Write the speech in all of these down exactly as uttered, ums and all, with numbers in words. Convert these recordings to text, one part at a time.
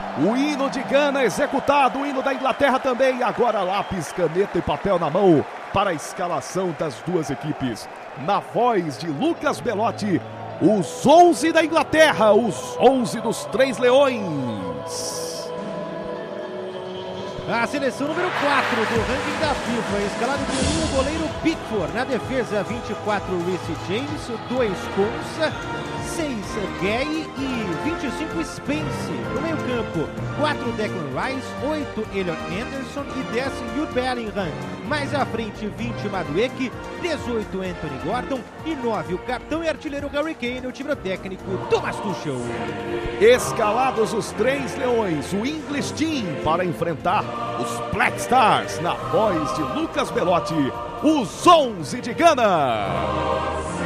O hino de Gana executado, o hino da Inglaterra também. Agora lápis, caneta e papel na mão para a escalação das duas equipes. Na voz de Lucas Belotti, os onze da Inglaterra, os onze dos Três Leões. A seleção número quatro do ranking da FIFA, escalado com um, o goleiro Pickford. Na defesa, vinte e quatro, Reece James, dois, Konsa, seis, Gay e vinte e cinco, Spence. No meio campo, quatro, Declan Rice, oito, Elliot Anderson e dez, Jude Bellingham. Mais à frente, vinte, Madueke, dezoito, Anthony Gordon e nove, o capitão e artilheiro Harry Kane, o time técnico Thomas Tuchel. Escalados os Três Leões, o English Team, para enfrentar os Black Stars, na voz de Lucas Belotti, os onze de Gana.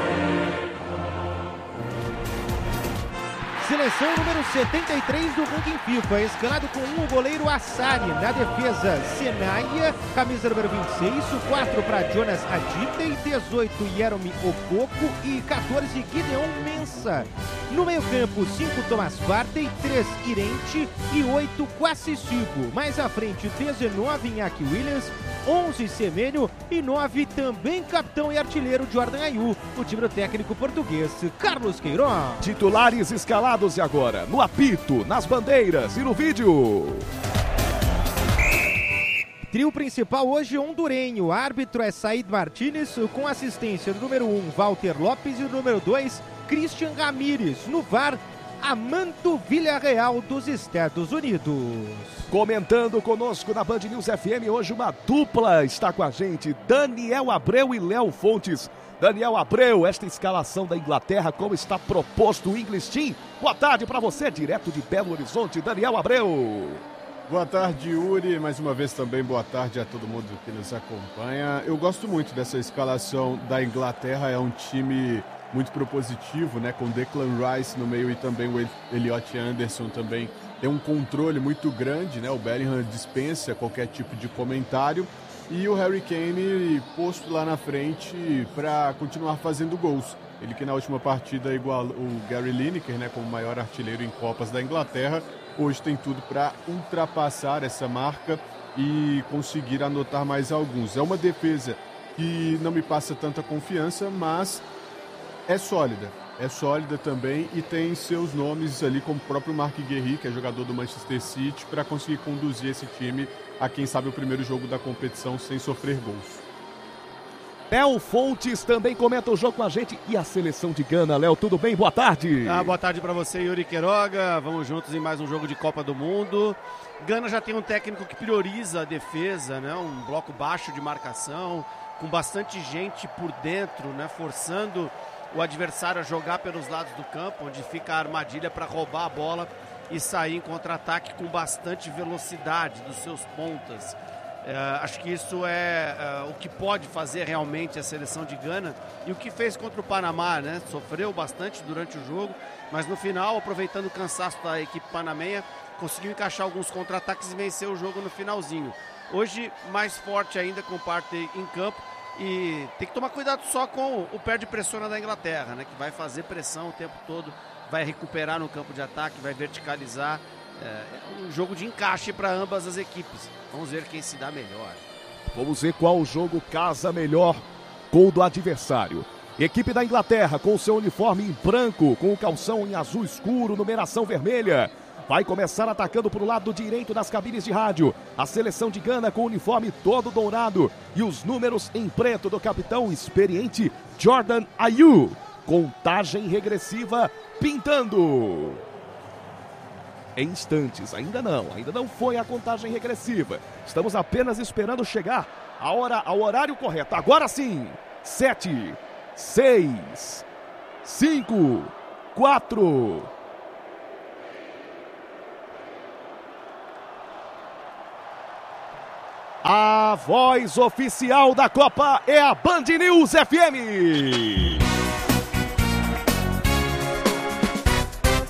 Seleção número setenta e três do ranking FIFA, escalado com um, o goleiro Assari. Na defesa, Senaya, camisa número vinte e seis, quatro para Jonas Adite, dezoito, Yeromi Okoko e quatorze, Gideon Mensah. No meio campo, cinco, Thomas Partey, três, Irente e oito, Kwasi Sigu. Mais à frente, dezenove, Iñaki Williams, onze, Semenyo e nove, também capitão e artilheiro Jordan Ayew, o time do técnico português Carlos Queiroz. Titulares escalados e agora no apito, nas bandeiras e no vídeo. Trio principal hoje hondurenho, árbitro é Said Martínez, com assistência do número um, Walter Lopes, e do número dois, Christian Ramírez. No V A R, Amanto Villarreal dos Estados Unidos. Comentando conosco na Band News F M, hoje uma dupla está com a gente, Daniel Abreu e Léo Fontes. Daniel Abreu, esta escalação da Inglaterra, como está proposto o English Team? Boa tarde para você, direto de Belo Horizonte, Daniel Abreu. Boa tarde, Yuri. Mais uma vez também boa tarde a todo mundo que nos acompanha. Eu gosto muito dessa escalação da Inglaterra, é um time muito propositivo, né? Com Declan Rice no meio e também o Elliot Anderson também tem um controle muito grande, né? O Bellingham dispensa qualquer tipo de comentário. E o Harry Kane posto lá na frente para continuar fazendo gols. Ele que na última partida igual o Gary Lineker, né, como maior artilheiro em Copas da Inglaterra, hoje tem tudo para ultrapassar essa marca e conseguir anotar mais alguns. É uma defesa que não me passa tanta confiança, mas é sólida. É sólida também e tem seus nomes ali, como o próprio Marc Guéhi, que é jogador do Manchester City, para conseguir conduzir esse time a, quem sabe, o primeiro jogo da competição sem sofrer gols. Léo Fontes também comenta o jogo com a gente e a seleção de Gana. Léo, tudo bem? Boa tarde. Ah, boa tarde para você, Yuri Queiroga. Vamos juntos em mais um jogo de Copa do Mundo. Gana já tem um técnico que prioriza a defesa, né? Um bloco baixo de marcação, com bastante gente por dentro, né? Forçando o adversário a jogar pelos lados do campo, onde fica a armadilha para roubar a bola e sair em contra-ataque com bastante velocidade dos seus pontas. É, acho que isso é, é o que pode fazer realmente a seleção de Gana e o que fez contra o Panamá, né? Sofreu bastante durante o jogo, mas no final, aproveitando o cansaço da equipe panamenha, conseguiu encaixar alguns contra-ataques e vencer o jogo no finalzinho. Hoje, mais forte ainda com o Partey em campo. E tem que tomar cuidado só com o pé de pressão da Inglaterra, né? Que vai fazer pressão o tempo todo, vai recuperar no campo de ataque, vai verticalizar. É um jogo de encaixe para ambas as equipes. Vamos ver quem se dá melhor. Vamos ver qual jogo casa melhor com o do adversário. Equipe da Inglaterra com seu uniforme em branco, com o calção em azul escuro, numeração vermelha. Vai começar atacando para o lado direito das cabines de rádio. A seleção de Gana com o uniforme todo dourado e os números em preto do capitão experiente Jordan Ayew. Contagem regressiva pintando. Em instantes, ainda não, ainda não foi a contagem regressiva. Estamos apenas esperando chegar a hora, ao horário correto. Agora sim, sete, seis, cinco, quatro... A voz oficial da Copa é a Band News F M.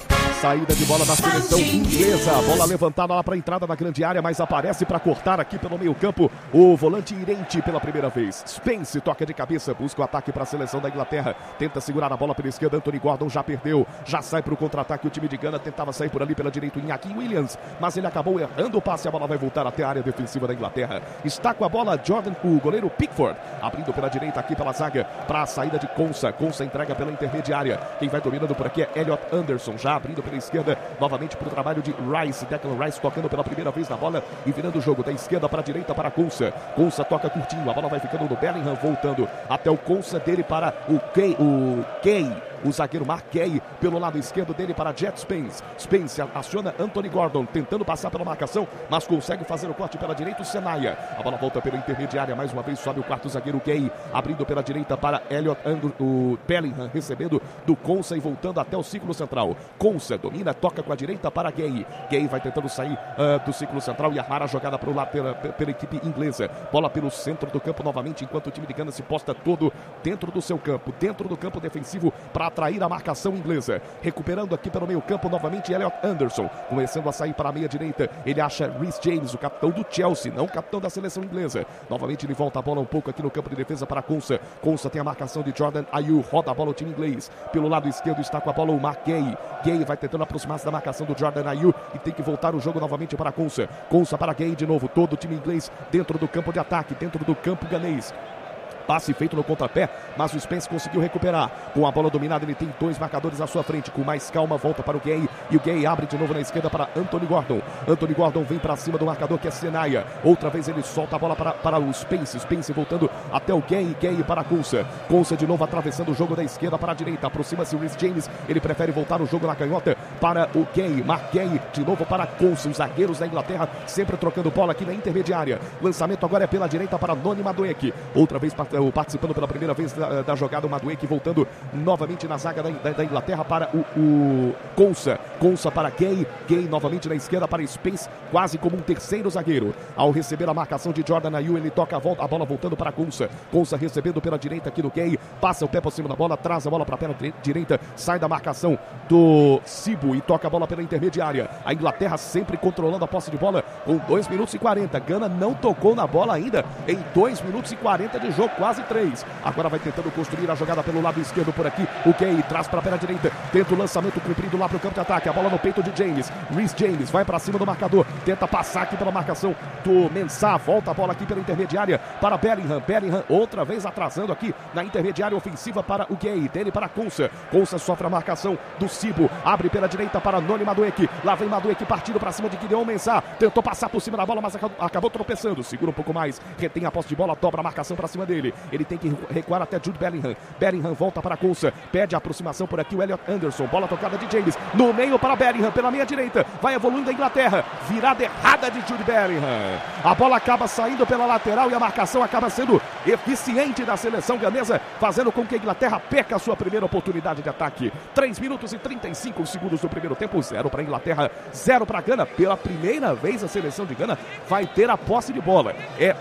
Saída de bola da seleção inglesa. Bola levantada lá para a entrada da grande área, mas aparece para cortar aqui pelo meio campo o volante Irente pela primeira vez. Spence toca de cabeça, busca o ataque para a seleção da Inglaterra. Tenta segurar a bola pela esquerda. Anthony Gordon já perdeu. Já sai para o contra-ataque. O time de Gana tentava sair por ali pela direita. O Iñaki Williams, mas ele acabou errando o passe. A bola vai voltar até a área defensiva da Inglaterra. Está com a bola Jordan, o goleiro Pickford, abrindo pela direita aqui pela zaga para a saída de Konsa. Konsa entrega pela intermediária. Quem vai dominando por aqui é Elliot Anderson, já abrindo pela esquerda, novamente para o trabalho de Rice. Declan Rice tocando pela primeira vez na bola e virando o jogo da esquerda para a direita para Konsa. Konsa toca curtinho, a bola vai ficando no Bellingham, voltando até o Konsa, dele para o Kay, o Kay. O zagueiro Mark Gay pelo lado esquerdo dele para Jet Spence. Spence aciona Anthony Gordon, tentando passar pela marcação, mas consegue fazer o corte pela direita. O Senaia. A bola volta pela intermediária, mais uma vez sobe o quarto zagueiro Gay, abrindo pela direita para Elliot Andrew, o Bellingham, recebendo do Konsa e voltando até o círculo central. Konsa domina, toca com a direita para Gay. Gay vai tentando sair uh, do círculo central e armar a jogada para o lado pela, pela equipe inglesa. Bola pelo centro do campo novamente, enquanto o time de Gana se posta todo dentro do seu campo, dentro do campo defensivo, para atrair a marcação inglesa. Recuperando aqui pelo meio campo novamente Elliot Anderson, começando a sair para a meia direita. Ele acha Reece James, o capitão do Chelsea, não o capitão da seleção inglesa. Novamente ele volta a bola um pouco aqui no campo de defesa para Konsa. Konsa tem a marcação de Jordan Ayew, roda a bola o time inglês. Pelo lado esquerdo está com a bola o Mark Gay. Gay vai tentando aproximar-se da marcação do Jordan Ayew e tem que voltar o jogo novamente para Konsa. Konsa para Gay de novo, todo o time inglês dentro do campo de ataque, dentro do campo ganês. Passe feito no contrapé, mas o Spence conseguiu recuperar. Com a bola dominada, ele tem dois marcadores à sua frente. Com mais calma, volta para o Gay. E o Gay abre de novo na esquerda para Anthony Gordon. Anthony Gordon vem para cima do marcador, que é Senaia. Outra vez ele solta a bola para, para o Spence. Spence voltando até o Gay. Gay para Konsa. Konsa de novo atravessando o jogo da esquerda para a direita. Aproxima-se o Reece James. Ele prefere voltar o jogo na canhota para o Gay. Mark Gay de novo para Konsa. Os zagueiros da Inglaterra sempre trocando bola aqui na intermediária. Lançamento agora é pela direita para Noni Madueke. Outra vez para participando pela primeira vez da, da jogada, o Madueke voltando novamente na zaga da, da, da Inglaterra para o, o Konsa. Konsa para Gay. Gay novamente na esquerda para Spence, quase como um terceiro zagueiro. Ao receber a marcação de Jordan Ayew, ele toca a, volta, a bola voltando para Konsa. Konsa recebendo pela direita aqui do Gay, passa o pé por cima da bola, traz a bola para a perna direita, sai da marcação do Sibo e toca a bola pela intermediária. A Inglaterra sempre controlando a posse de bola com dois minutos e quarenta. Gana não tocou na bola ainda em dois minutos e quarenta de jogo, quase três. Agora vai tentando construir a jogada pelo lado esquerdo por aqui. O Gay traz para a perna direita. Tenta o lançamento comprido lá para o campo de ataque. A bola no peito de James. Reece James vai para cima do marcador. Tenta passar aqui pela marcação do Mensah. Volta a bola aqui pela intermediária para Bellingham. Bellingham outra vez atrasando aqui na intermediária ofensiva para o Gay. Dele para Konsa. Konsa sofre a marcação do Sibo. Abre pela direita para Noni Madueke. Lá vem Madueke partindo para cima de Gideon Mensah. Tentou passar por cima da bola, mas acabou tropeçando. Segura um pouco mais. Retém a posse de bola. Dobra a marcação para cima dele. Ele tem que recuar até Jude Bellingham. Bellingham volta para Konsa. Pede a aproximação por aqui o Elliot Anderson. Bola tocada de James. No meio para Bellingham. Pela meia direita. Vai evoluindo a Inglaterra. Virada errada de Jude Bellingham. A bola acaba saindo pela lateral e a marcação acaba sendo eficiente da seleção ganesa, fazendo com que a Inglaterra perca a sua primeira oportunidade de ataque. três minutos e trinta e cinco segundos do primeiro tempo. zero para a Inglaterra, zero para a Gana. Pela primeira vez a seleção de Gana vai ter a posse de bola. É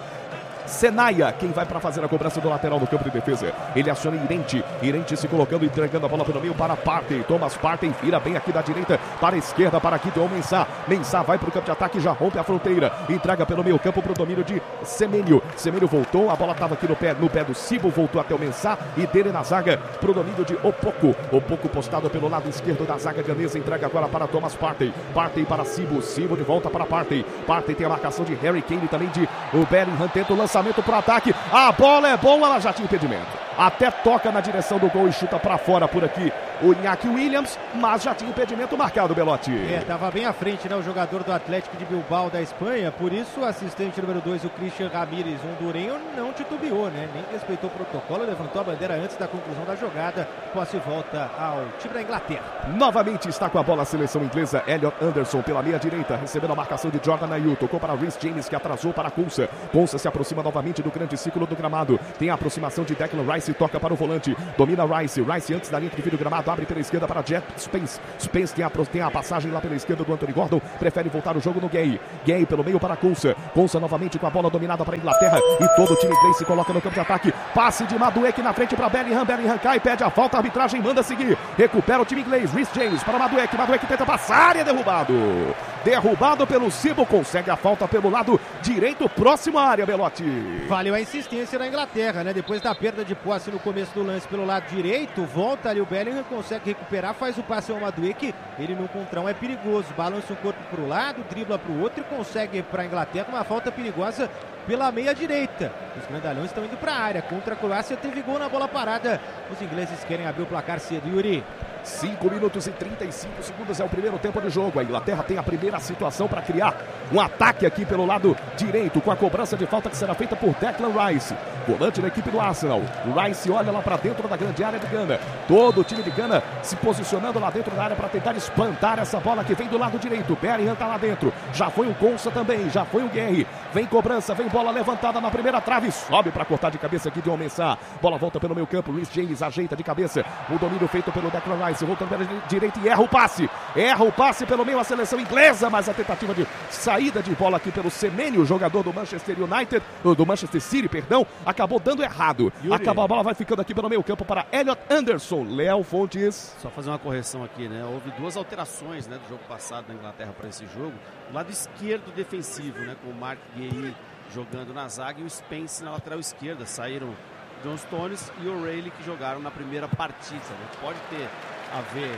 Senaia quem vai para fazer a cobrança do lateral no campo de defesa. Ele aciona Irente. Irente se colocando, entregando a bola pelo meio para Partey. Thomas Partey vira bem aqui da direita para a esquerda para aqui Gideon Mensah. Mensah vai para o campo de ataque, já rompe a fronteira. Entrega pelo meio campo para o domínio de Semenyo. Semenyo voltou, a bola estava aqui no pé, no pé do Sibo, voltou até o Mensah e dele na zaga para o domínio de Opoku. Opoku postado pelo lado esquerdo da zaga ganesa. Entrega agora para Thomas Partey. Partey para Sibo. Sibo de volta para Partey. Partey tem a marcação de Harry Kane, também de o Bellingham. Tenta o lançamento para o ataque, a bola é boa, ela já tinha impedimento. Até toca na direção do gol e chuta para fora por aqui o Iñaki Williams, mas já tinha impedimento marcado, Belotti. É, tava bem à frente, né, o jogador do Atlético de Bilbao da Espanha, por isso o assistente número dois, o Christian Ramírez, hondurenho, não titubeou, né, nem respeitou o protocolo, levantou a bandeira antes da conclusão da jogada. Posse volta ao time da Inglaterra. Novamente está com a bola a seleção inglesa, Elliot Anderson pela meia direita, recebendo a marcação de Jordan Ayew, tocou para Reece James, que atrasou para Konsa. Konsa se aproxima novamente do grande círculo do gramado, tem a aproximação de Declan Rice, toca para o volante, domina Rice, Rice antes da linha de fim do gramado, abre pela esquerda para Jet Spence. Spence tem a, tem a passagem lá pela esquerda do Anthony Gordon. Prefere voltar o jogo no Gay. Gay pelo meio para Konsa. Konsa novamente com a bola dominada para a Inglaterra. E todo o time inglês se coloca no campo de ataque. Passe de Madueke na frente para Bellingham. Bellingham cai, pede a falta. A arbitragem manda seguir. Recupera o time inglês. Rhys James para Madueke. Madueke tenta passar e é derrubado. Derrubado pelo Cibo. Consegue a falta pelo lado direito, próximo à área, Belotti. Valeu a insistência da Inglaterra, né? Depois da perda de posse no começo do lance pelo lado direito, volta ali o Bellingham, consegue recuperar, faz o passe ao Madueke. Ele no contrão é perigoso. Balança o corpo para o lado, dribla para o outro e consegue para a Inglaterra uma falta perigosa pela meia direita. Os grandalhões estão indo para a área. Contra a Croácia teve gol na bola parada. Os ingleses querem abrir o placar cedo. Yuri. cinco minutos e trinta e cinco segundos é o primeiro tempo de jogo. A Inglaterra tem a primeira situação para criar um ataque aqui pelo lado direito, com a cobrança de falta que será feita por Declan Rice, volante da equipe do Arsenal. Rice olha lá para dentro da grande área de Gana. Todo o time de Gana se posicionando lá dentro da área para tentar espantar essa bola que vem do lado direito. Bellingham está lá dentro. Já foi o Konsa também, já foi o Guerri. Vem cobrança, vem bola levantada na primeira trave. Sobe para cortar de cabeça aqui de Omensá. Bola volta pelo meio campo. Rhys James ajeita de cabeça. O domínio feito pelo Declan Rice. Voltando pela direita e erra o passe. Erra o passe pelo meio a seleção inglesa, mas a tentativa de saída de bola aqui pelo Semenyo, jogador do Manchester United, do Manchester City, perdão, acabou dando errado. Acabou, a bola vai ficando aqui pelo meio campo para Elliot Anderson. Léo Fontes. Só fazer uma correção aqui, né? Houve duas alterações, né, do jogo passado da Inglaterra para esse jogo. O lado esquerdo defensivo, né, com o Mark Guehi jogando na zaga e o Spence na lateral esquerda. Saíram John Stones e o O'Reilly, que jogaram na primeira partida, né? Pode ter a ver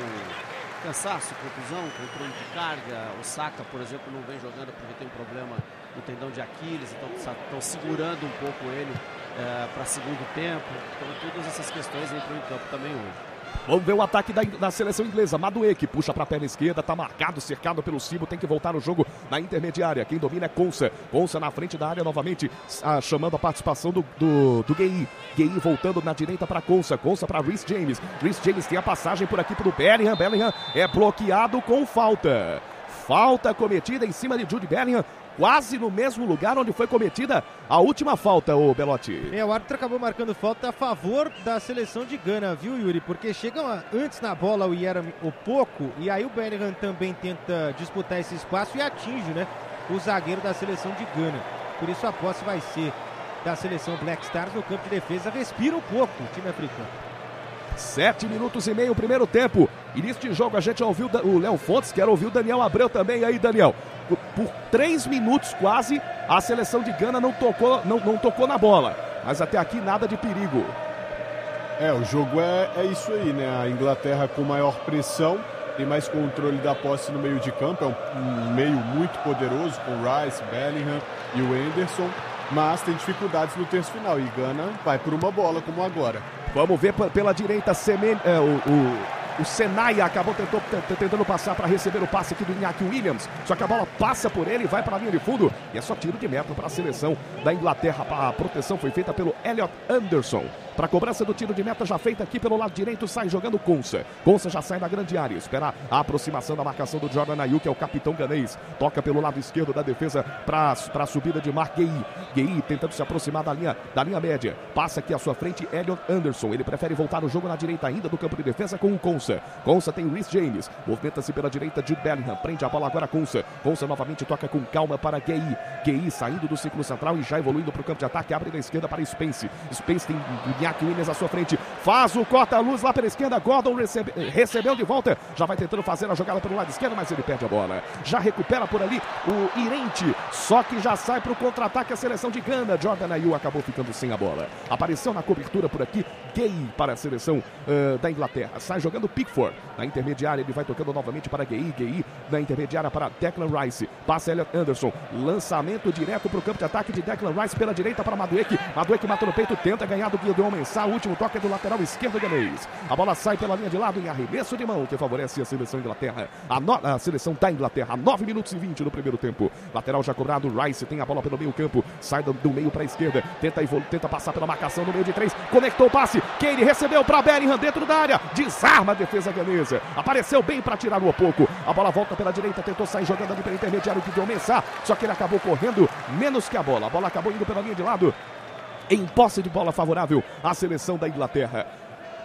com cansaço, contusão, controle de carga. O Saka, por exemplo, não vem jogando porque tem um problema no tendão de Aquiles, então estão segurando um pouco ele é, para segundo tempo. Então todas essas questões entram em campo também hoje. Vamos ver o ataque da, da seleção inglesa. Madueke puxa para a perna esquerda, tá marcado, cercado pelo Cibo, tem que voltar o jogo na intermediária. Quem domina é Konsa. Konsa na frente da área novamente, ah, chamando a participação do, do, do Guehi. Guehi voltando na direita para Konsa. Konsa para Rhys James. Rhys James tem a passagem por aqui pelo Bellingham. Bellingham é bloqueado com falta. Falta cometida em cima de Jude Bellingham, quase no mesmo lugar onde foi cometida a última falta, o Belotti. É, o árbitro acabou marcando falta a favor da seleção de Gana, viu, Yuri? Porque chegam antes na bola o Yeremy Opoku, e aí o Bellingham também tenta disputar esse espaço e atinge, né, o zagueiro da seleção de Gana. Por isso a posse vai ser da seleção Black Stars no campo de defesa. Respira um pouco o time africano. Sete minutos e meio, primeiro tempo. Início de jogo, a gente ouviu o Léo Fontes, quero ouvir o Daniel Abreu também. E aí, Daniel, por, por três minutos quase, a seleção de Gana não tocou, não, não tocou na bola. Mas até aqui nada de perigo. É, o jogo é, é isso aí, né? A Inglaterra com maior pressão, tem mais controle da posse no meio de campo. É um, um meio muito poderoso com Rice, Bellingham e o Anderson. Mas tem dificuldades no terço final e Gana vai por uma bola como agora. Vamos ver pela direita, Semen, é, o, o, o Senaya acabou tentou, tentando passar para receber o passe aqui do Iñaki Williams, só que a bola passa por ele e vai para a linha de fundo, e é só tiro de meta para a seleção da Inglaterra. A proteção foi feita pelo Elliot Anderson. Para a cobrança do tiro de meta já feita aqui pelo lado direito, sai jogando Konsa. Konsa já sai na grande área, espera a aproximação da marcação do Jordan Ayew, que é o capitão ganês. Toca pelo lado esquerdo da defesa para a subida de Mark Guehi. Guehi tentando se aproximar da linha, da linha média. Passa aqui à sua frente Elliot Anderson. Ele prefere voltar o jogo na direita ainda do campo de defesa com o Konsa. Konsa tem Rhys James. Movimenta-se pela direita de Bellingham. Prende a bola agora Konsa. Konsa novamente toca com calma para Guehi. Guehi saindo do círculo central e já evoluindo para o campo de ataque. Abre da esquerda para Spence. Spence tem Iñaki Williams à sua frente. Faz o corta-luz lá pela esquerda. Gordon recebe, recebeu de volta. Já vai tentando fazer a jogada pelo lado esquerdo, mas ele perde a bola. Já recupera por ali o Irente. Só que já sai para o contra-ataque a seleção de Gana. Jordan Ayew acabou ficando sem a bola. Apareceu na cobertura por aqui Guehi para a seleção uh, da Inglaterra. Sai jogando Pickford. Na intermediária ele vai tocando novamente para Guehi. Guehi na intermediária para Declan Rice. Passa Elliot Anderson. Lançamento direto para o campo de ataque de Declan Rice pela direita para Madueke. Madueke mata no peito, tenta ganhar do Guilherme Mensah. O último toque é do lateral esquerdo ganês. A bola sai pela linha de lado em arremesso de mão que favorece a seleção Inglaterra. A, no... a seleção da Inglaterra. nove minutos e vinte no primeiro tempo. Lateral já cobrado. Rice tem a bola pelo meio campo. Sai do, do meio para a esquerda. Tenta, evolu... tenta passar pela marcação no meio de três. Conectou o passe. Kane recebeu para Bellingham dentro da área. Desarma a defesa ganesa. Apareceu bem para tirar o Opoku. A bola volta pela direita. Tentou sair jogando ali pelo intermediário que deu Mensah. Só que ele acabou correndo menos que a bola. A bola acabou indo pela linha de lado. Em posse de bola favorável à seleção da Inglaterra.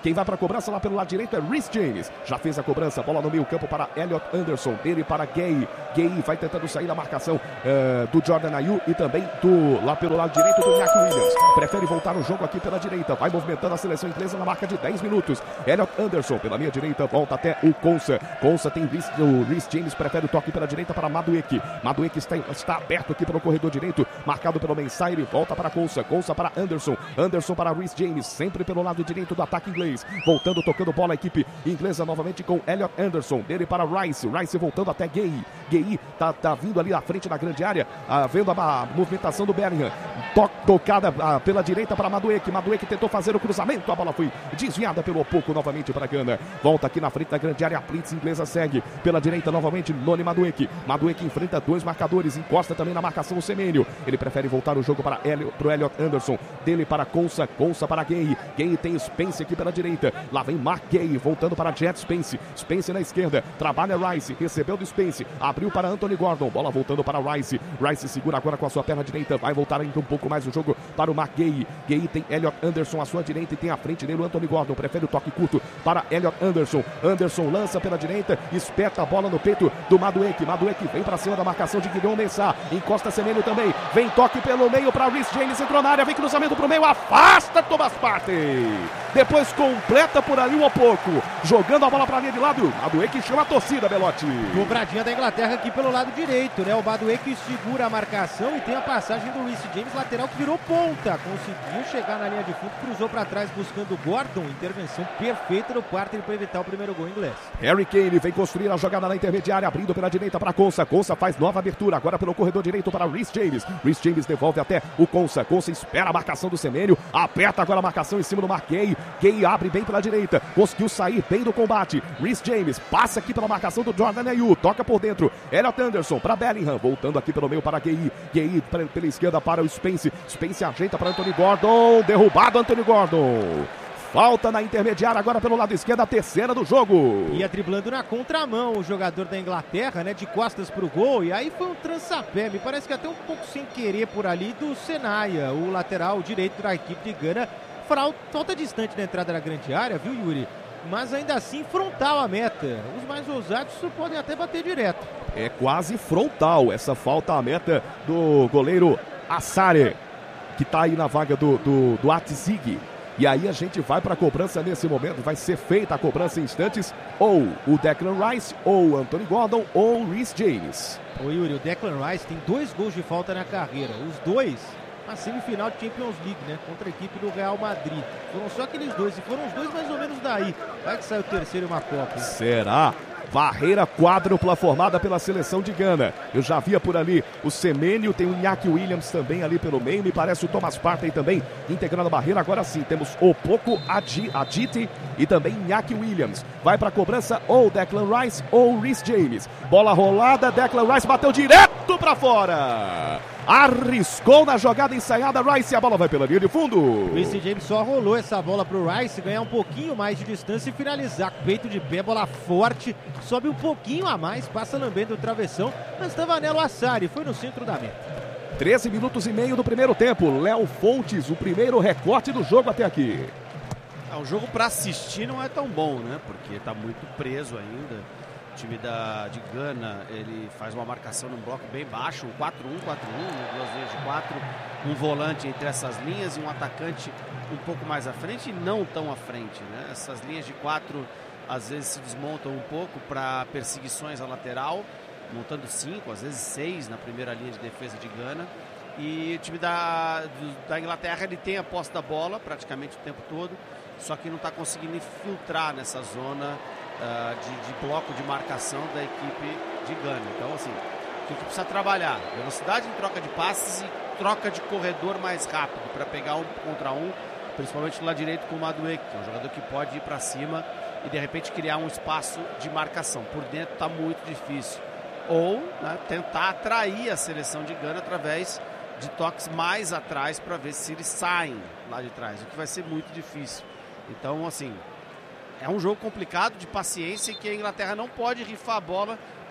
Quem vai para a cobrança lá pelo lado direito é Reece James. Já fez a cobrança, bola no meio campo para Elliot Anderson. Dele para Gay. Gay vai tentando sair da marcação uh, do Jordan Ayew e também do, lá pelo lado direito do Iñaki Williams. Prefere voltar no jogo aqui pela direita. Vai movimentando a seleção inglesa na marca de dez minutos. Elliot Anderson pela linha direita, volta até o Konsa. Konsa tem Reece, o Reece James, prefere o toque pela direita para Madueke. Madueke está, está aberto aqui pelo corredor direito, marcado pelo Mensah. Ele volta para Konsa. Konsa para Anderson. Anderson para Reece James, sempre pelo lado direito do ataque inglês. Voltando, tocando bola a equipe inglesa novamente com Elliot Anderson. Dele para Rice. Rice voltando até Gay. Gay tá, tá vindo ali à frente da grande área, ah, vendo a, a movimentação do Bellingham. To, tocada ah, pela direita para Madueke. Madueke tentou fazer o cruzamento. A bola foi desviada pelo Opoku novamente para Gana. Volta aqui na frente da grande área. A blitz inglesa segue pela direita novamente. Noni Madueke. Madueke enfrenta dois marcadores. Encosta também na marcação o Semênio. Ele prefere voltar o jogo para Elliot, pro Elliot Anderson. Dele para Konsa. Konsa para Gay. Gay tem Spence aqui pela direita. Lá vem Mark Gay voltando para Jet Spence. Spence na esquerda. Trabalha Rice. Recebeu do Spence. Abriu para Anthony Gordon. Bola voltando para Rice. Rice segura agora com a sua perna direita. Vai voltar ainda um pouco mais o jogo para o Mark Gay. Gay tem Elliot Anderson à sua direita e tem à frente dele o Anthony Gordon. Prefere o toque curto para Elliot Anderson. Anderson lança pela direita. Espeta a bola no peito do Madueke. Madueke vem para cima da marcação de Guilherme Mensah. Encosta Semênio também. Vem toque pelo meio para Reece James. Entrou na área. Vem cruzamento pro meio. Afasta Thomas Partey. Depois completa por ali um Opoku. Jogando a bola para a linha de lado. Madueke chama a torcida, Belotti. Dobradinha da Inglaterra aqui pelo lado direito, né? O Madueke segura a marcação e tem a passagem do Reece James, lateral que virou ponta. Conseguiu chegar na linha de fundo, cruzou para trás buscando o Gordon. Intervenção perfeita do Partey para evitar o primeiro gol inglês. Harry Kane vem construir a jogada na intermediária, abrindo pela direita para Konsa. Konsa faz nova abertura, agora pelo corredor direito para Reece James. Reece James devolve até o Konsa. Konsa espera a marcação do Semênio, aperta agora a marcação em cima do Mark Gay. Gay abre bem pela direita, conseguiu sair bem do combate. Reece James passa aqui pela marcação do Jordan Ayew, toca por dentro. Elliot Anderson para Bellingham, voltando aqui pelo meio para Gay. Gay pela esquerda para o Spence. Spence ajeita para Anthony Gordon, derrubado Anthony Gordon. Falta na intermediária agora pelo lado esquerdo, a terceira do jogo. Ia driblando na contramão o jogador da Inglaterra, né, de costas pro gol, e aí foi um trançapé, me parece que até um pouco sem querer por ali do Senaya, o lateral direito da equipe de Gana. Falta distante da entrada da grande área, viu, Yuri? Mas ainda assim frontal a meta. Os mais ousados podem até bater direto. É quase frontal essa falta à meta do goleiro Assare, que tá aí na vaga do, do, do Atzig. E aí a gente vai para a cobrança nesse momento, vai ser feita a cobrança em instantes, ou o Declan Rice, ou o Anthony Gordon, ou o Reece James. Ô Yuri, o Declan Rice tem dois gols de falta na carreira, os dois na semifinal de Champions League, né, contra a equipe do Real Madrid. Foram só aqueles dois, e foram os dois mais ou menos daí. Vai que sai o terceiro e uma Copa. Será? Barreira quádrupla formada pela seleção de Gana. Eu já via por ali o Semênio, tem o Iñaki Williams também ali pelo meio. Me parece o Thomas Partey também integrando a barreira. Agora sim, temos Opoku Aditi e também Iñaki Williams. Vai para a cobrança ou Declan Rice ou Reece James. Bola rolada, Declan Rice bateu direto para fora. Arriscou na jogada ensaiada Rice e a bola vai pela linha de fundo. Reece James só rolou essa bola pro Rice ganhar um pouquinho mais de distância e finalizar. Peito de pé, bola forte, sobe um pouquinho a mais, passa lambendo o travessão, mas estava nela o Assare, foi no centro da meta. treze minutos e meio do primeiro tempo. Léo Fontes, o primeiro recorte do jogo até aqui. É, o jogo para assistir não é tão bom, né? Porque tá muito preso ainda. O time da, de Gana, ele faz uma marcação num bloco bem baixo, um quatro um, quatro um, né? Duas linhas de quatro, um volante entre essas linhas e um atacante um pouco mais à frente e não tão à frente, né? Essas linhas de quatro às vezes se desmontam um pouco para perseguições à lateral, montando cinco, às vezes seis na primeira linha de defesa de Gana. E o time da, do, da Inglaterra, ele tem a posse da bola praticamente o tempo todo, só que não está conseguindo infiltrar nessa zona Uh, de, de bloco de marcação da equipe de Gana. Então, assim, o que precisa trabalhar? Velocidade em troca de passes e troca de corredor mais rápido para pegar um contra um, principalmente do lado direito com o Madueke, que é um jogador que pode ir para cima e de repente criar um espaço de marcação. Por dentro está muito difícil. Ou, né, tentar atrair a seleção de Gana através de toques mais atrás para ver se eles saem lá de trás, o que vai ser muito difícil. Então, assim, é um jogo complicado, de paciência, e que a Inglaterra não pode rifar a bola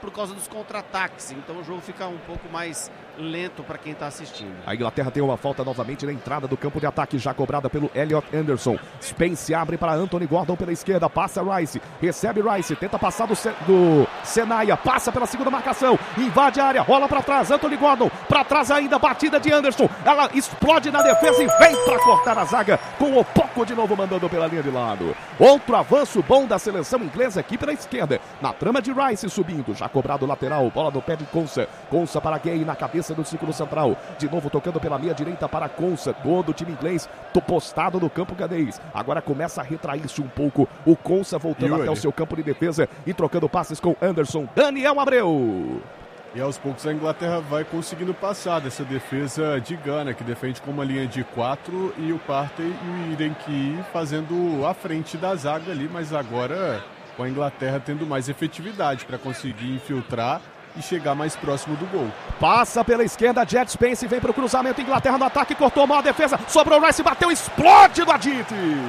por causa dos contra-ataques. Então o jogo fica um pouco mais lento para quem está assistindo. A Inglaterra tem uma falta novamente na entrada do campo de ataque, já cobrada pelo Elliot Anderson. Spence abre para Anthony Gordon pela esquerda, passa Rice, recebe Rice, tenta passar do, do Senaia, passa pela segunda marcação, invade a área, rola para trás, Anthony Gordon, para trás ainda, batida de Anderson, ela explode na defesa e vem para cortar a zaga com o Poco de novo mandando pela linha de lado. Outro avanço bom da seleção inglesa aqui pela esquerda, na trama de Rice subindo, já cobrado lateral, bola no pé de Konsa, Konsa para Gay na cabeça do círculo central, de novo tocando pela meia direita para Konsa, todo o time inglês postado no campo ganês, agora começa a retrair-se um pouco, o Konsa voltando Yuri. até o seu campo de defesa e trocando passes com Anderson, Daniel Abreu. E aos poucos a Inglaterra vai conseguindo passar dessa defesa de Gana, que defende com uma linha de quatro, e o Partey e o Irenki fazendo a frente da zaga ali, mas agora com a Inglaterra tendo mais efetividade para conseguir infiltrar e chegar mais próximo do gol. Passa pela esquerda, Jet Spence vem para o cruzamento, Inglaterra no ataque, cortou mal a defesa, sobrou Rice, bateu, explode do Adit.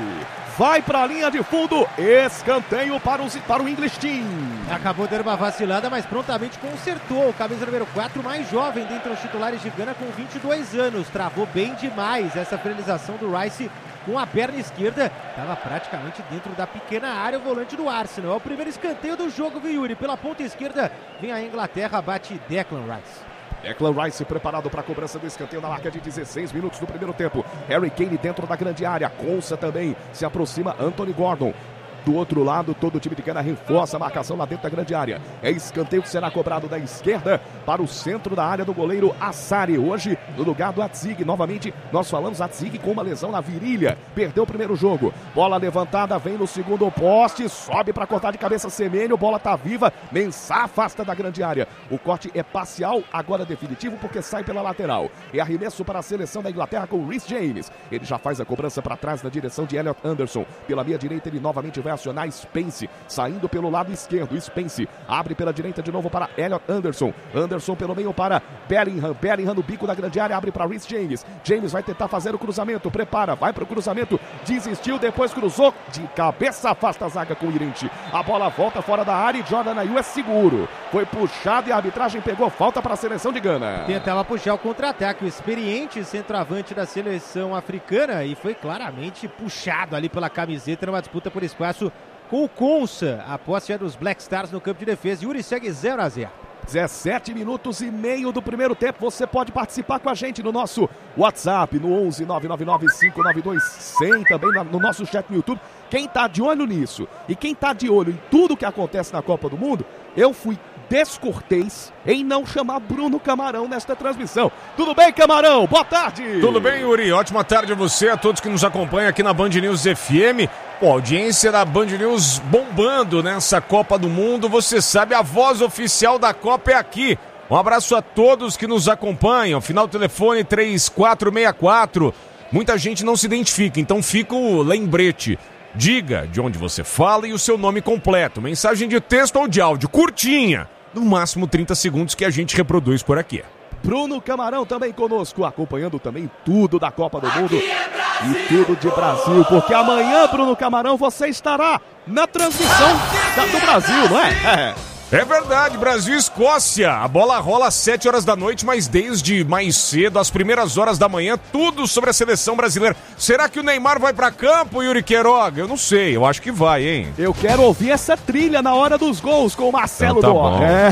Vai para a linha de fundo, escanteio para, os, para o English Team. Acabou dando uma vacilada, mas prontamente consertou. O camisa número quatro, mais jovem dentre os titulares de Gana, com vinte e dois anos. Travou bem demais essa finalização do Rice com a perna esquerda. Estava praticamente dentro da pequena área o volante do Arsenal. É o primeiro escanteio do jogo, viu, Yuri? Pela ponta esquerda vem a Inglaterra, bate Declan Rice. Declan Rice preparado para a cobrança do escanteio na marca de dezesseis minutos do primeiro tempo. Harry Kane dentro da grande área. Konsa também se aproxima. Anthony Gordon. Do outro lado, todo o time de Gana reforça a marcação lá dentro da grande área. É escanteio que será cobrado da esquerda para o centro da área do goleiro Assari. Hoje, no lugar do Atzig. Novamente, nós falamos Atzig com uma lesão na virilha. Perdeu o primeiro jogo. Bola levantada, vem no segundo poste. Sobe para cortar de cabeça Semenyo. Bola tá viva. Mensah afasta da grande área. O corte é parcial, agora definitivo, porque sai pela lateral. É arremesso para a seleção da Inglaterra com Reece James. Ele já faz a cobrança para trás na direção de Elliot Anderson. Pela meia direita, ele novamente vai acionar Spence, saindo pelo lado esquerdo. Spence abre pela direita de novo para Elliot Anderson. Anderson pelo meio para Bellingham. Bellingham no bico da grande área, abre para Reece James. James vai tentar fazer o cruzamento, prepara, vai para o cruzamento, desistiu, depois cruzou, de cabeça afasta a zaga com o Irente. A bola volta fora da área e Jordan Ayew é seguro. Foi puxado e a arbitragem pegou falta para a seleção de Gana. Tentava puxar o contra-ataque, o experiente centroavante da seleção africana, e foi claramente puxado ali pela camiseta numa disputa por espaço com o Konsa. A posse é dos Black Stars no campo de defesa. Yuri segue zero a zero. dezessete minutos e meio do primeiro tempo. Você pode participar com a gente no nosso WhatsApp, no onze nove nove nove cinco nove dois zero zero, também no nosso chat no YouTube. Quem tá de olho nisso e quem tá de olho em tudo que acontece na Copa do Mundo, eu fui descortês em não chamar Bruno Camarão nesta transmissão. Tudo bem, Camarão? Boa tarde! Tudo bem, Yuri? Ótima tarde a você, a todos que nos acompanham aqui na Band News F M. Pô, a audiência da Band News bombando nessa Copa do Mundo. Você sabe, a voz oficial da Copa é aqui. Um abraço a todos que nos acompanham. Final do telefone três quatro seis quatro. Muita gente não se identifica, então fica o lembrete. Diga de onde você fala e o seu nome completo. Mensagem de texto ou de áudio, curtinha. No máximo trinta segundos, que a gente reproduz por aqui. Bruno Camarão também conosco, acompanhando também tudo da Copa do Mundo e tudo de Brasil, porque amanhã, Bruno Camarão, você estará na transmissão da, do Brasil, não é? É. É verdade, Brasil e Escócia. A bola rola às sete horas da noite, mas desde mais cedo, às primeiras horas da manhã, tudo sobre a seleção brasileira. Será que o Neymar vai pra campo, Yuri Queiroga? Eu não sei, eu acho que vai, hein? Eu quero ouvir essa trilha na hora dos gols com o Marcelo então, tá Dor. É.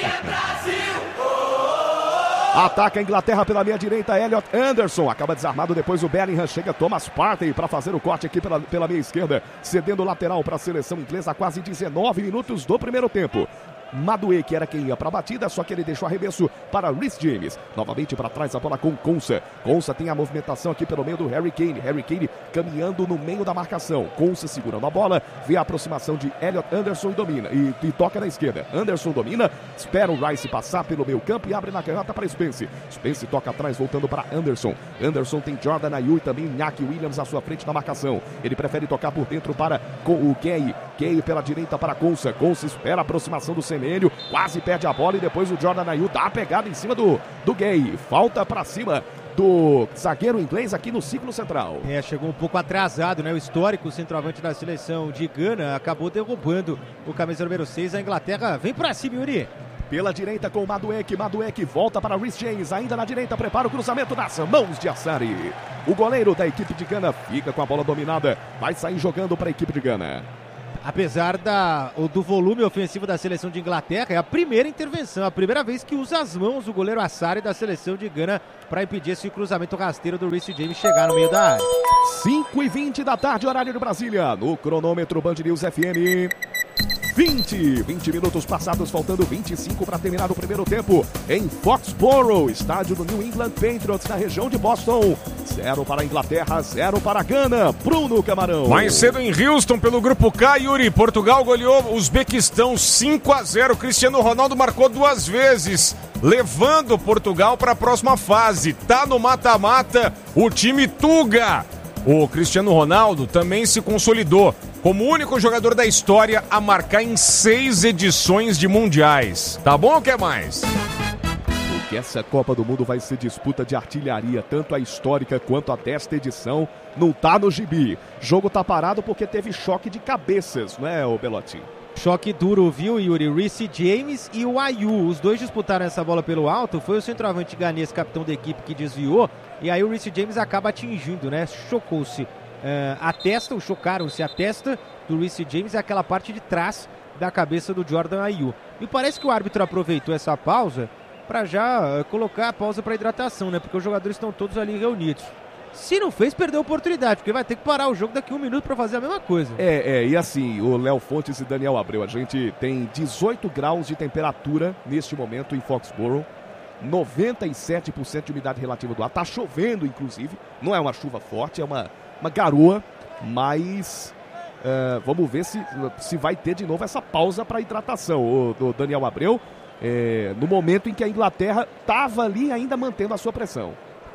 Ataca a Inglaterra pela meia direita, Elliot Anderson. Acaba desarmado, depois o Bellingham chega, Thomas Partey para fazer o corte aqui pela, pela meia esquerda. Cedendo lateral para a seleção inglesa a quase dezenove minutos do primeiro tempo. Madueke, que era quem ia para a batida, só que ele deixou arremesso para Reece James. Novamente para trás a bola com Konsa. Konsa tem a movimentação aqui pelo meio do Harry Kane. Harry Kane caminhando no meio da marcação. Konsa segurando a bola, vê a aproximação de Elliot Anderson e domina. E, e toca na esquerda. Anderson domina, espera o Rice passar pelo meio campo e abre na canhota para Spence. Spence toca atrás, voltando para Anderson. Anderson tem Jordan Ayew e também Iñaki Williams à sua frente na marcação. Ele prefere tocar por dentro para o Gay. Gay pela direita para Konsa. Konsa espera a aproximação do Semenyo, quase perde a bola e depois o Jordan Ayew dá a pegada em cima do, do Gay. Falta para cima do zagueiro inglês aqui no ciclo central. É, chegou um pouco atrasado, né? O histórico centroavante da seleção de Gana acabou derrubando o camisa número seis. A Inglaterra vem para cima, Yuri. Pela direita com o Madueke, Madueke volta para Reece James, ainda na direita, prepara o cruzamento nas mãos de Assari. O goleiro da equipe de Gana fica com a bola dominada, vai sair jogando para a equipe de Gana. Apesar da, do volume ofensivo da seleção de Inglaterra, é a primeira intervenção, a primeira vez que usa as mãos o goleiro Assari da seleção de Gana para impedir esse cruzamento rasteiro do Reece James chegar no meio da área. cinco e vinte da tarde, horário de Brasília, no cronômetro Band News F M. vinte, vinte minutos passados, faltando vinte e cinco para terminar o primeiro tempo em Foxborough, estádio do New England Patriots, na região de Boston. Zero para a Inglaterra, zero para a Gana. Bruno Camarão. Mais cedo em Houston, pelo grupo K, Yuri, Portugal goleou o Uzbequistão cinco a zero. Cristiano Ronaldo marcou duas vezes, levando Portugal para a próxima fase. Tá no mata-mata o time Tuga. O Cristiano Ronaldo também se consolidou como o único jogador da história a marcar em seis edições de mundiais. Tá bom ou quer mais? Porque essa Copa do Mundo vai ser disputa de artilharia, tanto a histórica quanto a desta edição. Não tá no gibi. Jogo tá parado porque teve choque de cabeças, não é, ô Belotti? Choque duro, viu, Yuri? Reece James e o Ayew, os dois disputaram essa bola pelo alto. Foi o centroavante ganês, capitão da equipe, que desviou. E aí o Reece James acaba atingindo, né? Chocou-se uh, a testa, ou chocaram-se a testa do Reece James e aquela parte de trás da cabeça do Jordan Ayew. E parece que o árbitro aproveitou essa pausa para já uh, colocar a pausa para hidratação, né? Porque os jogadores estão todos ali reunidos. Se não fez, perdeu a oportunidade, porque vai ter que parar o jogo daqui a um minuto para fazer a mesma coisa. É, é, e assim, o Léo Fontes e Daniel Abreu, a gente tem dezoito graus de temperatura neste momento em Foxborough, noventa e sete por cento de umidade relativa do ar, tá chovendo inclusive, não é uma chuva forte, é uma, uma garoa, mas uh, vamos ver se, se vai ter de novo essa pausa para hidratação, o, do Daniel Abreu, é, no momento em que a Inglaterra estava ali ainda mantendo a sua pressão.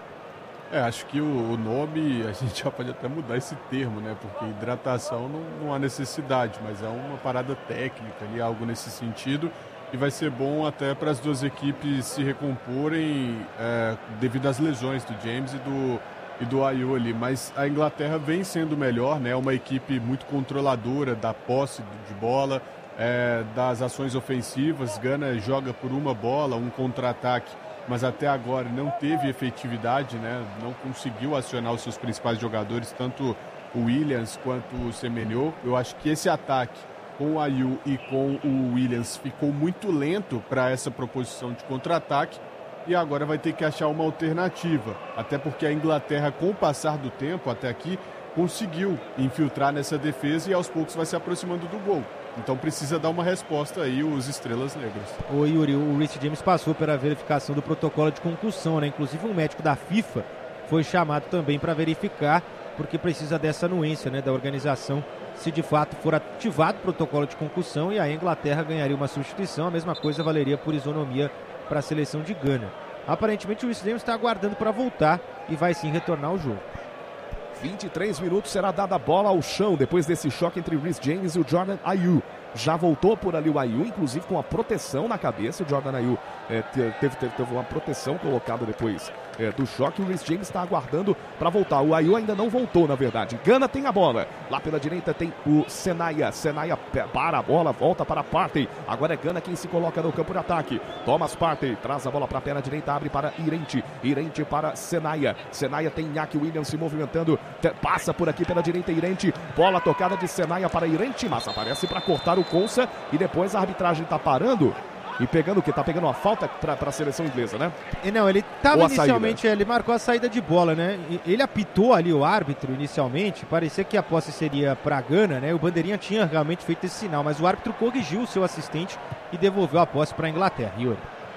É, acho que o, o nome, a gente já pode até mudar esse termo, né? Porque hidratação não, não há necessidade, mas é uma parada técnica ali, algo nesse sentido. E vai ser bom até para as duas equipes se recomporem é, devido às lesões do James e do, e do Ayew ali. Mas a Inglaterra vem sendo melhor, né? Uma equipe muito controladora da posse de bola, é, das ações ofensivas. Gana joga por uma bola, um contra-ataque, mas até agora não teve efetividade, né? Não conseguiu acionar os seus principais jogadores, tanto o Williams quanto o Semenyo. Eu acho que esse ataque com o Ayew e com o Williams ficou muito lento para essa proposição de contra-ataque e agora vai ter que achar uma alternativa, até porque a Inglaterra, com o passar do tempo até aqui, conseguiu infiltrar nessa defesa e aos poucos vai se aproximando do gol. Então precisa dar uma resposta aí os Estrelas Negras. Ô Yuri, o Reece James passou pela verificação do protocolo de concussão, né? Inclusive um médico da FIFA foi chamado também para verificar, porque precisa dessa anuência, né, da organização, se de fato for ativado o protocolo de concussão, e aí a Inglaterra ganharia uma substituição. A mesma coisa valeria por isonomia para a seleção de Gana. Aparentemente o Reece James está aguardando para voltar e vai sim retornar ao jogo. vinte e três minutos, será dada a bola ao chão depois desse choque entre o Reece James e o Jordan Ayew. Já voltou por ali o Ayew, inclusive com a proteção na cabeça. O Jordan Ayew é, teve, teve, teve uma proteção colocada depois é, do choque. O Reece James está aguardando para voltar. O Ayew ainda não voltou, na verdade. Gana tem a bola. Lá pela direita tem o Senaya. Senaya para a bola, volta para Partey. Agora é Gana quem se coloca no campo de ataque. Thomas Partey traz a bola para a perna direita, abre para Irente. Irente para Senaya. Senaya tem Iñaki Williams se movimentando. Passa por aqui pela direita, Irente. Bola tocada de Senaya para Irente, mas aparece para cortar o Consa e depois a arbitragem está parando e pegando o que? Tá pegando uma falta para a seleção inglesa, né? E não, ele estava inicialmente, ele marcou a saída de bola, né? Ele apitou ali o árbitro inicialmente, parecia que a posse seria para Gana, né? O bandeirinha tinha realmente feito esse sinal, mas o árbitro corrigiu o seu assistente e devolveu a posse para a Inglaterra. Yuri.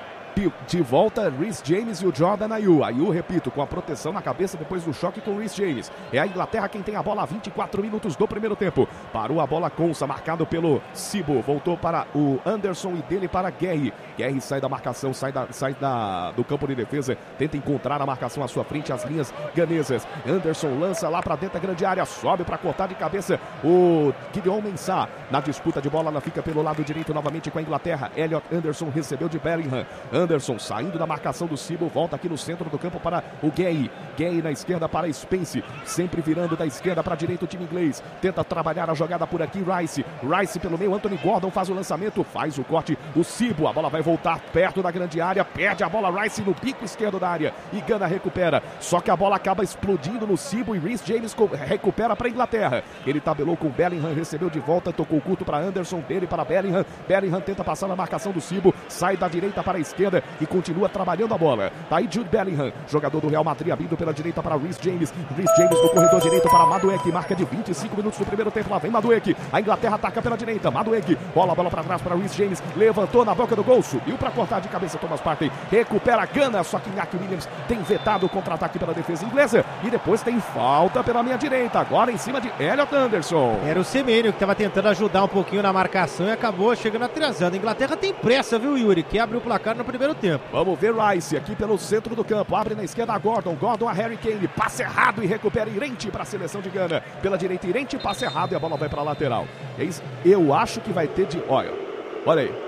De volta, Reece James e o Jordan Ayew. Ayew, repito, com a proteção na cabeça depois do choque com o Reece James. É a Inglaterra quem tem a bola há vinte e quatro minutos do primeiro tempo. Parou a bola Consa, marcado pelo Sibo. Voltou para o Anderson e dele para Guerri. Guerri sai da marcação, sai, da, sai da, do campo de defesa. Tenta encontrar a marcação à sua frente, as linhas ganesas. Anderson lança lá para dentro da grande área. Sobe para cortar de cabeça o Gideon Mensah. Na disputa de bola, ela fica pelo lado direito novamente com a Inglaterra. Elliot Anderson recebeu de Bellingham. Anderson saindo da marcação do Cibo, volta aqui no centro do campo para o Gay. Gay na esquerda para Spence, sempre virando da esquerda para a direita o time inglês. Tenta trabalhar a jogada por aqui, Rice. Rice pelo meio, Anthony Gordon faz o lançamento, faz o corte, o Cibo. A bola vai voltar perto da grande área, perde a bola Rice no bico esquerdo da área e Gana recupera. Só que a bola acaba explodindo no Cibo e Reece James recupera para a Inglaterra. Ele tabelou com Bellingham, recebeu de volta, tocou curto para Anderson, dele para Bellingham. Bellingham tenta passar na marcação do Cibo, sai da direita para a esquerda e continua trabalhando a bola. Tá aí Jude Bellingham, jogador do Real Madrid, abrindo pela direita para Reece James. Reece James no corredor direito para Madueke, marca de vinte e cinco minutos do primeiro tempo. Lá vem Madueke, a Inglaterra ataca pela direita. Madueke, bola, bola para trás para Reece James, levantou na boca do gol, subiu para cortar de cabeça Thomas Partey, recupera a Gana, só que Iñaki Williams tem vetado o contra-ataque pela defesa inglesa e depois tem falta pela minha direita, agora em cima de Elliot Anderson. Era o Semenyo que estava tentando ajudar um pouquinho na marcação e acabou chegando atrasando. A Inglaterra tem pressa, viu, Yuri, que abriu o placar no primeiro tempo. Vamos ver Rice aqui pelo centro do campo, abre na esquerda a Gordon, Gordon a Harry Kane, passe errado e recupera Irente para a seleção de Gana. Pela direita Irente, passe errado e a bola vai para a lateral. Eu acho que vai ter de... Olha, olha aí.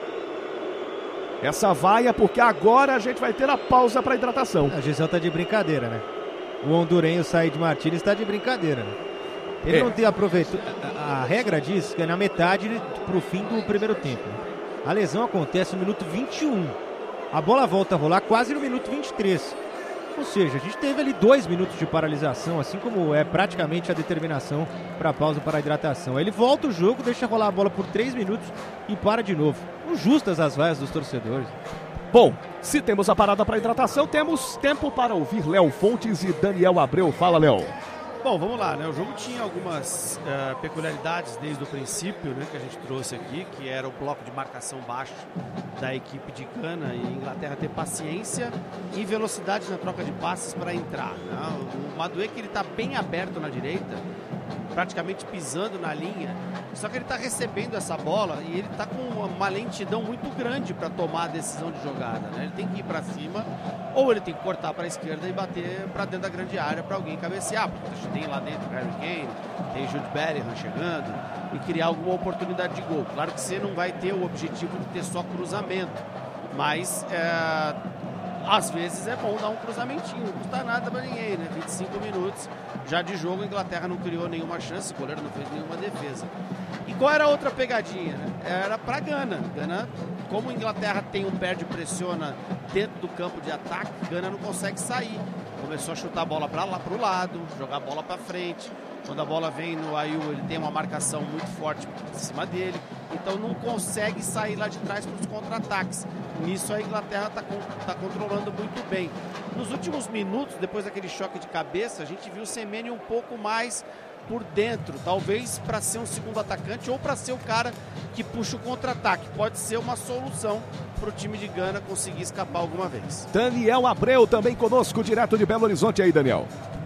Essa vaia porque agora a gente vai ter a pausa para hidratação. A Gisele tá de brincadeira, né? O hondurenho Said Martínez está de brincadeira, né? Ele é. não tem aproveitado. A, a regra diz que é na metade pro fim do primeiro tempo. A lesão acontece no minuto vinte e um. A bola volta a rolar quase no minuto vinte e três. Ou seja, a gente teve ali dois minutos de paralisação, assim como é praticamente a determinação para a pausa para a hidratação. Aí ele volta o jogo, deixa rolar a bola por três minutos e para de novo. Justas as vaias dos torcedores. Bom, se temos a parada para hidratação, temos tempo para ouvir Léo Fontes e Daniel Abreu. Fala, Léo. Bom, vamos lá, né? O jogo tinha algumas uh, peculiaridades desde o princípio, né, que a gente trouxe aqui, que era o bloco de marcação baixo da equipe de Gana e Inglaterra ter paciência e velocidade na troca de passes para entrar, né? O Madueke, ele está bem aberto na direita, praticamente pisando na linha, só que ele está recebendo essa bola e ele está com uma lentidão muito grande para tomar a decisão de jogada, né? Ele tem que ir para cima ou ele tem que cortar para a esquerda e bater para dentro da grande área para alguém cabecear, porque tem lá dentro Harry Kane, tem Jude Bellingham chegando e criar alguma oportunidade de gol. Claro que você não vai ter o objetivo de ter só cruzamento, mas é, às vezes é bom dar um cruzamentinho, não custa nada para ninguém, né? vinte e cinco minutos já de jogo, a Inglaterra não criou nenhuma chance, o goleiro não fez nenhuma defesa. E qual era a outra pegadinha, né? Era para Gana. Gana, como a Inglaterra tem um perde-pressiona dentro do campo de ataque, Gana não consegue sair. Começou a chutar a bola para lá, para o lado, jogar a bola para frente. Quando a bola vem no Ayew, ele tem uma marcação muito forte em cima dele. Então não consegue sair lá de trás para os contra-ataques. Nisso a Inglaterra está tá controlando muito bem. Nos últimos minutos, depois daquele choque de cabeça, a gente viu o Semenyo um pouco mais por dentro. Talvez para ser um segundo atacante ou para ser o cara que puxa o contra-ataque. Pode ser uma solução para o time de Gana conseguir escapar alguma vez. Daniel Abreu também conosco, direto de Belo Horizonte aí, Daniel.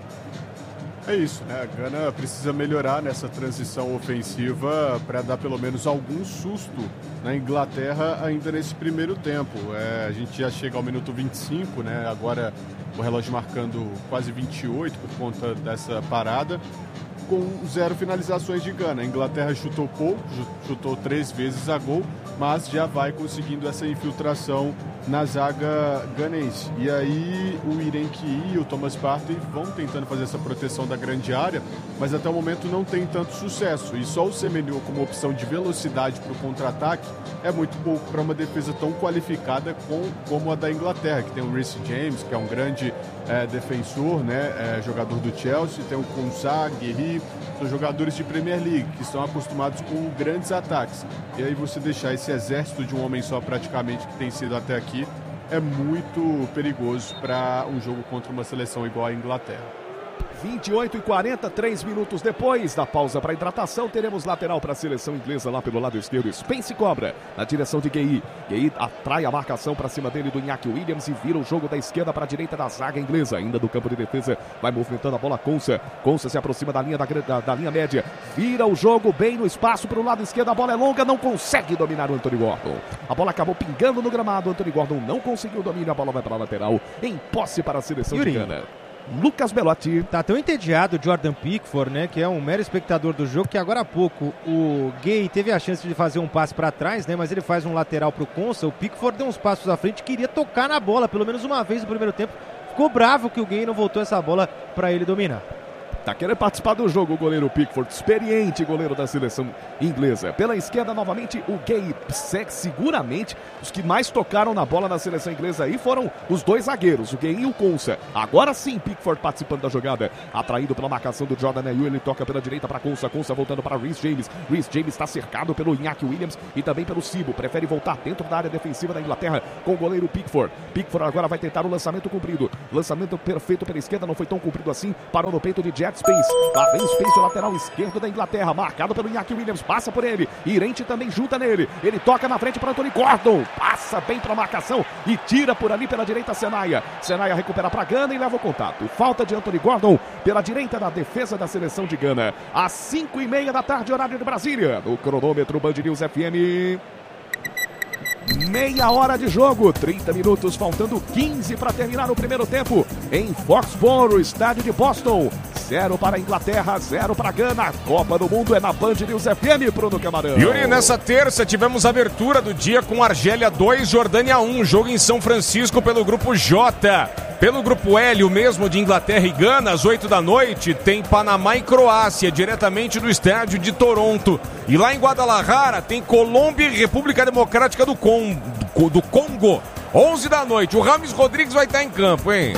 É isso, né? A Gana precisa melhorar nessa transição ofensiva para dar pelo menos algum susto na Inglaterra ainda nesse primeiro tempo. É, a gente já chega ao minuto vinte e cinco, né? Agora o relógio marcando quase vinte e oito por conta dessa parada, com zero finalizações de Gana. A Inglaterra chutou pouco, chutou três vezes a gol, mas já vai conseguindo essa infiltração na zaga ganense. E aí o Irenki e o Thomas Partey vão tentando fazer essa proteção da grande área, mas até o momento não tem tanto sucesso. E só o Semenyo como opção de velocidade para o contra-ataque é muito pouco para uma defesa tão qualificada com, como a da Inglaterra, que tem o Reece James, que é um grande é, defensor, né, é, jogador do Chelsea, tem o Konsa, Guerri, são jogadores de Premier League, que estão acostumados com grandes ataques. E aí você deixar esse exército de um homem só praticamente, que tem sido até aqui, é muito perigoso para um jogo contra uma seleção igual à Inglaterra. vinte e oito e quarenta, três minutos depois da pausa para hidratação, teremos lateral para a seleção inglesa lá pelo lado esquerdo. Spence cobra na direção de Gueye. Gueye atrai a marcação para cima dele do Iñaki Williams e vira o jogo da esquerda para a direita da zaga inglesa. Ainda do campo de defesa, vai movimentando a bola Konsa. Konsa se aproxima da linha, da, da, da linha média. Vira o jogo bem no espaço para o lado esquerdo. A bola é longa, não consegue dominar o Anthony Gordon. A bola acabou pingando no gramado. O Anthony Gordon não conseguiu o domínio. A bola vai para a lateral. Em posse para a seleção Yuri. de Gana. Lucas Belotti. Tá tão entediado o Jordan Pickford, né, que é um mero espectador do jogo, que agora há pouco o Gay teve a chance de fazer um passe para trás, né, mas ele faz um lateral pro Konsa. O Pickford deu uns passos à frente, queria tocar na bola pelo menos uma vez no primeiro tempo. Ficou bravo que o Gay não voltou essa bola para ele dominar. Tá querendo participar do jogo o goleiro Pickford, experiente goleiro da seleção inglesa. Pela esquerda, novamente, o Gay. Seguramente, os que mais tocaram na bola na seleção inglesa aí foram os dois zagueiros, o Gay e o Konsa. Agora sim, Pickford participando da jogada, atraído pela marcação do Jordan Ayew. Ele toca pela direita para Konsa, Konsa voltando para Reece James. Reece James está cercado pelo Iñaki Williams e também pelo Sibo. Prefere voltar dentro da área defensiva da Inglaterra com o goleiro Pickford. Pickford agora vai tentar o lançamento comprido. Lançamento perfeito pela esquerda, não foi tão comprido assim. Parou no peito de Jack Spence. Lá vem Spence, o lateral esquerdo da Inglaterra, marcado pelo Iñaki Williams, passa por ele. Irente também junta nele. Ele toca na frente para Anthony Gordon. Passa bem para a marcação e tira por ali pela direita Senaya. Senaya recupera para Gana e leva o contato. Falta de Anthony Gordon pela direita da defesa da seleção de Gana. Às cinco e meia da tarde, horário de Brasília. No cronômetro Band News F M. Meia hora de jogo, trinta minutos, faltando quinze para terminar o primeiro tempo. Em Foxborough, estádio de Boston. Zero para a Inglaterra, zero para a Gana. A Copa do Mundo é na Band News F M, Bruno Camarão. Yuri, nessa terça tivemos a abertura do dia com Argélia dois, Jordânia um. Jogo em São Francisco pelo grupo J. Pelo grupo L, o mesmo de Inglaterra e Gana, às oito da noite, tem Panamá e Croácia, diretamente do estádio de Toronto. E lá em Guadalajara tem Colômbia e República Democrática do Congo, do Congo, onze da noite. O Rames Rodrigues vai estar em campo, hein?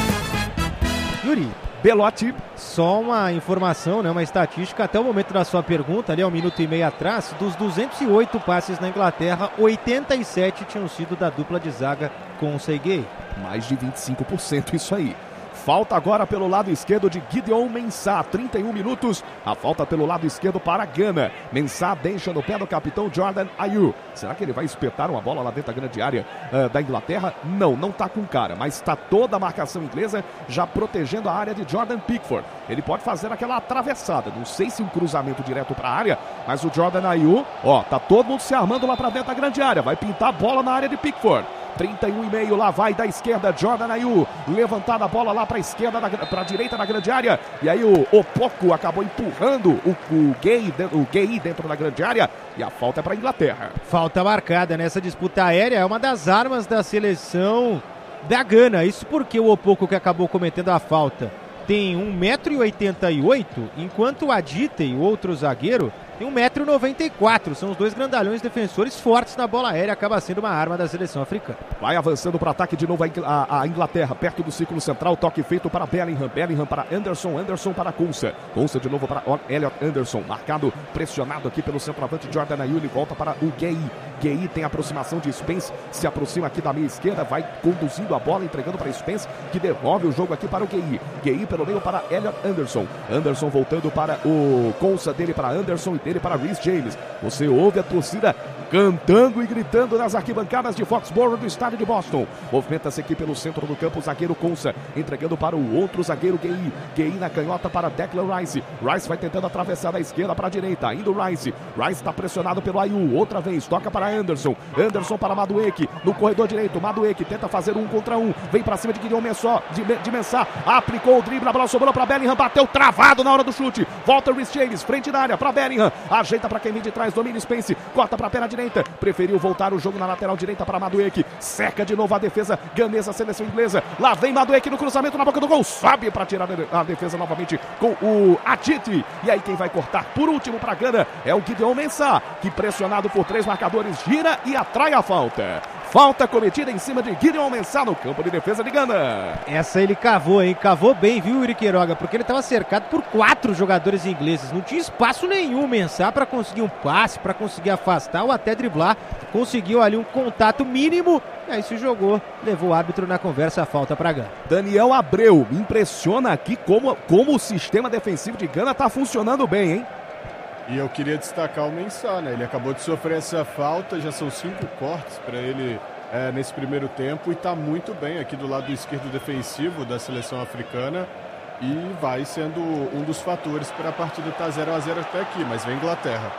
Yuri, Belotti. Só uma informação, né, uma estatística, até o momento da sua pergunta, ali há um minuto e meio atrás, dos duzentos e oito passes na Inglaterra, oitenta e sete tinham sido da dupla de zaga com o Serguei. Mais de vinte e cinco por cento, isso aí. Falta agora pelo lado esquerdo de Gideon Mensah, trinta e um minutos. A falta pelo lado esquerdo para a Gana. Mensah deixa no pé do capitão Jordan Ayew. Será que ele vai espetar uma bola lá dentro da grande área uh, da Inglaterra? Não, não tá com cara, mas está toda a marcação inglesa já protegendo a área de Jordan Pickford. Ele pode fazer aquela atravessada, não sei se um cruzamento direto para a área, mas o Jordan Ayew, ó, tá todo mundo se armando lá para dentro da grande área. Vai pintar a bola na área de Pickford. trinta e um e meio, lá vai da esquerda Jordan Ayew, levantada a bola lá para a esquerda, para a direita da grande área, e aí o Opoku acabou empurrando o, o, Gay, o Gay dentro da grande área, e a falta é para a Inglaterra. Falta marcada nessa disputa aérea, é uma das armas da seleção da Gana, isso porque o Opoku, que acabou cometendo a falta, tem um metro e oitenta e oito, enquanto o Aditei, o outro zagueiro, tem um metro e noventa e quatro. São os dois grandalhões defensores fortes na bola aérea. Acaba sendo uma arma da seleção africana. Vai avançando para o ataque de novo a, a Inglaterra, perto do círculo central. Toque feito para Bellingham. Bellingham para Anderson. Anderson para Konsa. Konsa de novo para Elliot Anderson. Marcado, pressionado aqui pelo centroavante Jordan Ayew. Ele volta para o Gay. Gay tem aproximação de Spence. Se aproxima aqui da meia esquerda. Vai conduzindo a bola, entregando para Spence, que devolve o jogo aqui para o Gay. Gay pelo meio para Elliot Anderson. Anderson voltando para o Konsa, dele para Anderson e dele para Reece James. Você ouve a torcida cantando e gritando nas arquibancadas de Foxborough do estádio de Boston. Movimenta-se aqui pelo centro do campo o zagueiro Konsa, entregando para o outro zagueiro Gay. Gay na canhota para Declan Rice. Rice vai tentando atravessar da esquerda para a direita, indo Rice. Rice está pressionado pelo Ayew, outra vez, toca para Anderson. Anderson para Madueke, no corredor direito. Madueke tenta fazer um contra um, vem para cima de Gideon Mensah, de, de Mensah, aplicou o drible, a bola sobrou para Bellingham, bateu travado na hora do chute. Volta Reece James, frente da área para Bellingham, ajeita para quem vem de trás, domina Spence, corta para a perna direita, preferiu voltar o jogo na lateral direita para Madueke, seca de novo a defesa ganesa, seleção inglesa. Lá vem Madueke no cruzamento na boca do gol, sobe para tirar a defesa novamente com o Aditi. E aí quem vai cortar por último para Gana é o Gideon Mensah, que pressionado por três marcadores gira e atrai a falta. Falta cometida em cima de Gideon Mensah no campo de defesa de Gana. Essa ele cavou, hein? Cavou bem, viu, Yuri Queiroga? Porque ele estava cercado por quatro jogadores ingleses. Não tinha espaço nenhum, Mensah, para conseguir um passe, para conseguir afastar ou até driblar. Conseguiu ali um contato mínimo e aí se jogou. Levou o árbitro na conversa, a falta para Gana. Daniel Abreu, impressiona aqui como, como o sistema defensivo de Gana está funcionando bem, hein? E eu queria destacar o Mensah, né? Ele acabou de sofrer essa falta, já são cinco cortes para ele é, nesse primeiro tempo e está muito bem aqui do lado esquerdo defensivo da seleção africana e vai sendo um dos fatores para a partida estar zero a zero até aqui, mas vem Inglaterra.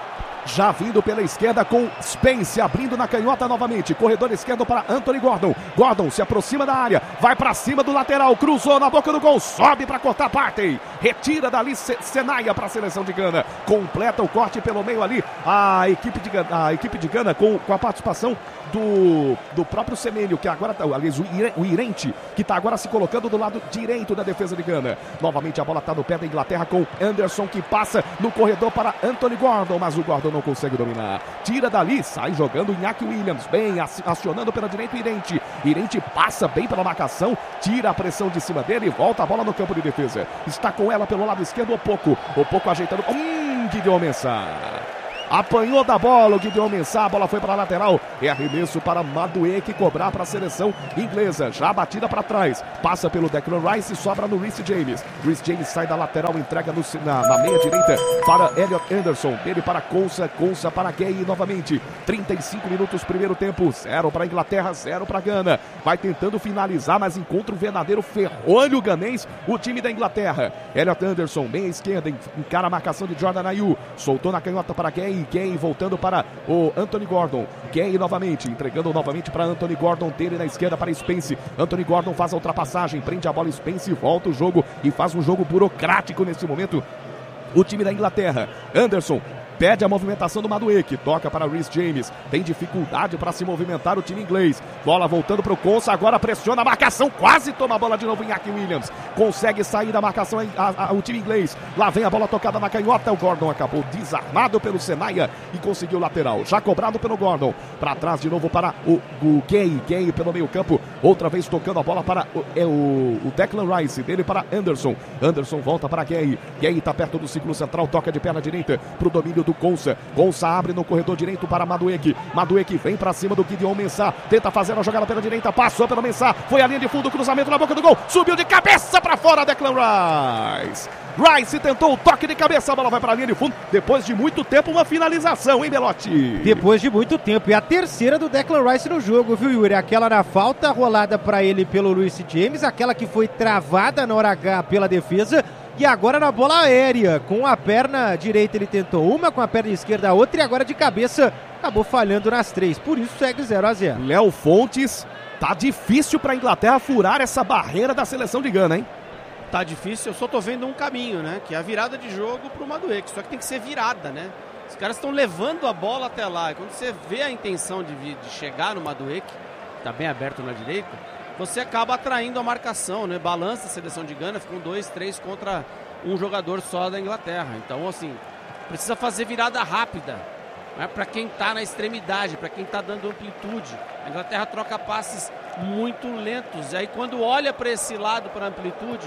já vindo pela esquerda com Spence, abrindo na canhota novamente, corredor esquerdo para Anthony Gordon, Gordon se aproxima da área, vai para cima do lateral, cruzou na boca do gol, sobe para cortar parte, retira dali Senaia para a seleção de Gana, completa o corte pelo meio ali, a equipe de Gana, a equipe de Gana com, com a participação do, do próprio Semenyo, que agora, aliás, o, Ire, o Irente, que está agora se colocando do lado direito da defesa de Gana. Novamente a bola está no pé da Inglaterra com Anderson, que passa no corredor para Anthony Gordon, mas o Gordon não consegue dominar. Tira dali, sai jogando Iñaki Williams, bem acionando pela direita o Irente. Irente passa bem pela marcação, tira a pressão de cima dele e volta a bola no campo de defesa. Está com ela pelo lado esquerdo o Poco. O Poco ajeitando. Hum, Gideon Mensah. Apanhou da bola o Gideon Mensah, a bola foi para a lateral, é arremesso para Madueke cobrar para a seleção inglesa, já batida para trás, passa pelo Declan Rice e sobra no Reece James. Reece James sai da lateral, entrega no, na, na meia direita para Elliot Anderson, dele para Konsa, Konsa para Gay novamente, trinta e cinco minutos primeiro tempo, zero para a Inglaterra, zero para a Gana, vai tentando finalizar, mas encontra o verdadeiro ferrolho ganês, o time da Inglaterra. Elliot Anderson, meia esquerda, encara a marcação de Jordan Ayew, soltou na canhota para Gay, Gay voltando para o Anthony Gordon, Gay novamente, entregando novamente para Anthony Gordon, dele na esquerda para Spence. Anthony Gordon faz a ultrapassagem, prende a bola, Spence volta o jogo e faz um jogo burocrático nesse momento. O time da Inglaterra, Anderson pede a movimentação do Madueke, toca para Reece James, tem dificuldade para se movimentar o time inglês, bola voltando para o Konsa, agora pressiona a marcação, quase toma a bola de novo em Iñaki Williams, consegue sair da marcação a, a, o time inglês, lá vem a bola tocada na canhota, o Gordon acabou desarmado pelo Senaia e conseguiu o lateral, já cobrado pelo Gordon, para trás de novo para o, o Gay, Gay pelo meio campo, outra vez tocando a bola para o, é, o, o Declan Rice, dele para Anderson, Anderson volta para Gay, Gay está perto do círculo central, toca de perna direita para o domínio do Konsa, Konsa abre no corredor direito para Madueke, Madueke vem para cima do Gideon Mensah, tenta fazer a jogada pela direita, passou pelo Mensah, foi a linha de fundo, cruzamento na boca do gol, subiu de cabeça para fora, Declan Rice, Rice tentou o toque de cabeça, a bola vai para a linha de fundo, depois de muito tempo uma finalização, hein, Belotti? Depois de muito tempo, e a terceira do Declan Rice no jogo, viu, Yuri? Aquela na falta, rolada para ele pelo Reece James, aquela que foi travada na hora H pela defesa, e agora na bola aérea, com a perna direita ele tentou uma, com a perna esquerda a outra, e agora de cabeça acabou falhando nas três, por isso segue zero a zero. Léo Fontes, tá difícil para a Inglaterra furar essa barreira da seleção de Gana, hein? Tá difícil, eu só tô vendo um caminho, né? Que é a virada de jogo pro Madueke, só que tem que ser virada, né? Os caras estão levando a bola até lá, e quando você vê a intenção de, de chegar no Madueke, tá bem aberto na direita, você acaba atraindo a marcação, né? Balança a seleção de Gana, ficam dois, três contra um jogador só da Inglaterra. Então, assim, precisa fazer virada rápida, né? Para quem tá na extremidade, para quem tá dando amplitude. A Inglaterra troca passes muito lentos, e aí quando olha para esse lado, para amplitude,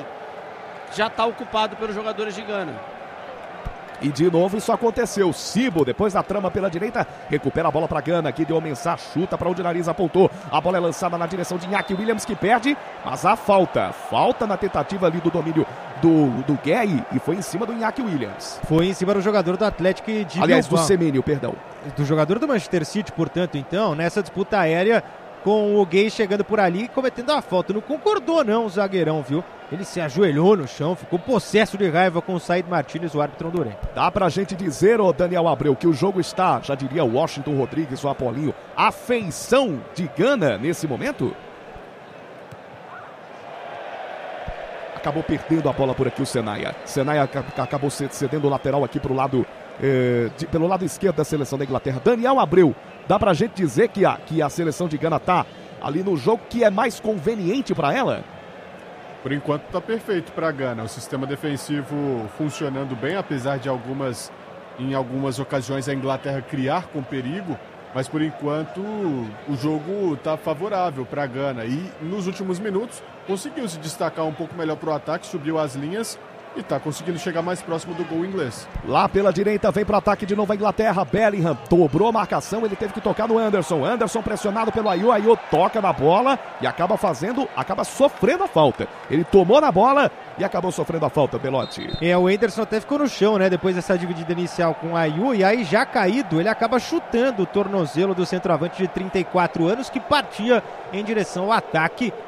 já tá ocupado pelos jogadores de Gana. E de novo isso aconteceu. Sibo, depois da trama pela direita, recupera a bola para Gana. Gideon Mensah chuta para onde o nariz apontou. A bola é lançada na direção de Iñaki Williams, que perde, mas há falta. Falta na tentativa ali do domínio do, do Gay, e foi em cima do Iñaki Williams. Foi em cima do jogador do Atlético de Aliás, Bilbao. do Semenyo, perdão. Do jogador do Manchester City, portanto, então, nessa disputa aérea, com o Gay chegando por ali e cometendo a falta. Não concordou não o zagueirão, viu? Ele se ajoelhou no chão, ficou possesso de raiva com o Said Martínez, o árbitro hondureno. Dá pra gente dizer, ô Daniel Abreu, que o jogo está, já diria Washington Rodrigues, o Apolinho, a feição de Gana nesse momento? Acabou perdendo a bola por aqui o Senaia. Senaia acabou cedendo o lateral aqui pro lado, eh, de, pelo lado esquerdo da seleção da Inglaterra. Daniel Abreu, dá pra gente dizer que a, que a seleção de Gana tá ali no jogo que é mais conveniente para ela? Por enquanto está perfeito para a Gana. O sistema defensivo funcionando bem, apesar de algumas, em algumas ocasiões a Inglaterra criar com perigo, mas por enquanto o jogo está favorável para a Gana. E nos últimos minutos conseguiu se destacar um pouco melhor para o ataque, subiu as linhas e está conseguindo chegar mais próximo do gol inglês. Lá pela direita vem para o ataque de novo a Inglaterra. Bellingham dobrou a marcação, ele teve que tocar no Anderson. Anderson pressionado pelo Ayew, Ayew toca na bola e acaba fazendo, acaba sofrendo a falta. Ele tomou na bola e acabou sofrendo a falta, Belotti. É, o Anderson até ficou no chão, né, depois dessa dividida inicial com o Ayew, e aí já caído, ele acaba chutando o tornozelo do centroavante de trinta e quatro anos, que partia em direção ao ataque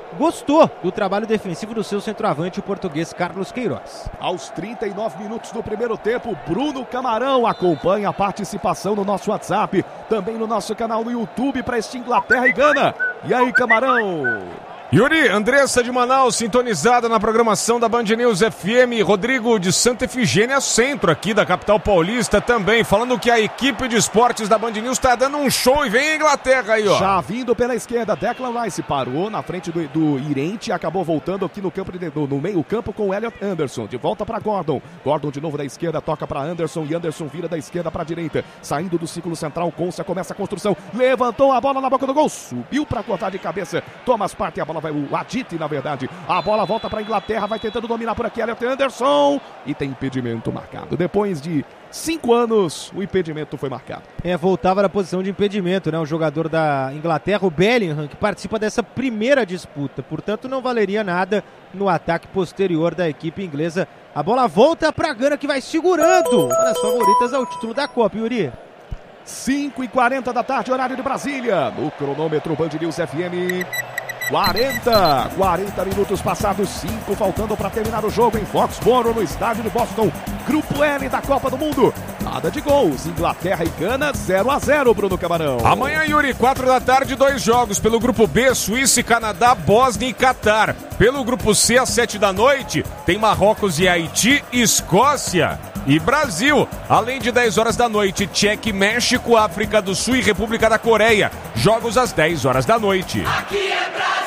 gostou do trabalho defensivo do seu centroavante, o português Carlos Queiroz. Aos trinta e nove minutos do primeiro tempo, Bruno Camarão acompanha a participação no nosso WhatsApp, também no nosso canal no YouTube para este Inglaterra e Gana. E aí, Camarão? Yuri, Andressa de Manaus, sintonizada na programação da Band News F M, Rodrigo de Santa Efigênia, centro aqui da capital paulista também, falando que a equipe de esportes da Band News está dando um show e vem a Inglaterra aí, ó. Já vindo pela esquerda, Declan Rice parou na frente do, do Irente, acabou voltando aqui no campo de, no, no meio campo com o Elliot Anderson, de volta para Gordon, Gordon de novo da esquerda, toca para Anderson e Anderson vira da esquerda para a direita, saindo do círculo central, Consa começa a construção, levantou a bola na boca do gol, subiu para cortar de cabeça, Thomas Partey, a bola vai, o Aditi, na verdade, a bola volta para a Inglaterra, vai tentando dominar por aqui, Elliot Anderson, e tem impedimento marcado. Depois de cinco anos, o impedimento foi marcado. É, voltava na posição de impedimento, né, o jogador da Inglaterra, o Bellingham, que participa dessa primeira disputa, portanto não valeria nada no ataque posterior da equipe inglesa. A bola volta para a Gana, que vai segurando, uma das favoritas ao título da Copa, Yuri. cinco e quarenta da tarde, horário de Brasília, no cronômetro Band News F M. quarenta, quarenta minutos passados, cinco faltando para terminar o jogo em Foxborough, no estádio de Boston. Grupo L da Copa do Mundo. Nada de gols. Inglaterra e Gana, zero a zero, Bruno Camarão. Amanhã, Yuri, quatro da tarde, dois jogos. Pelo grupo B, Suíça e Canadá, Bósnia e Catar. Pelo grupo C, às sete da noite, tem Marrocos e Haiti, Escócia e Brasil. Além de dez horas da noite, Tchequia e México, África do Sul e República da Coreia. Jogos às dez horas da noite. Aqui é Brasil!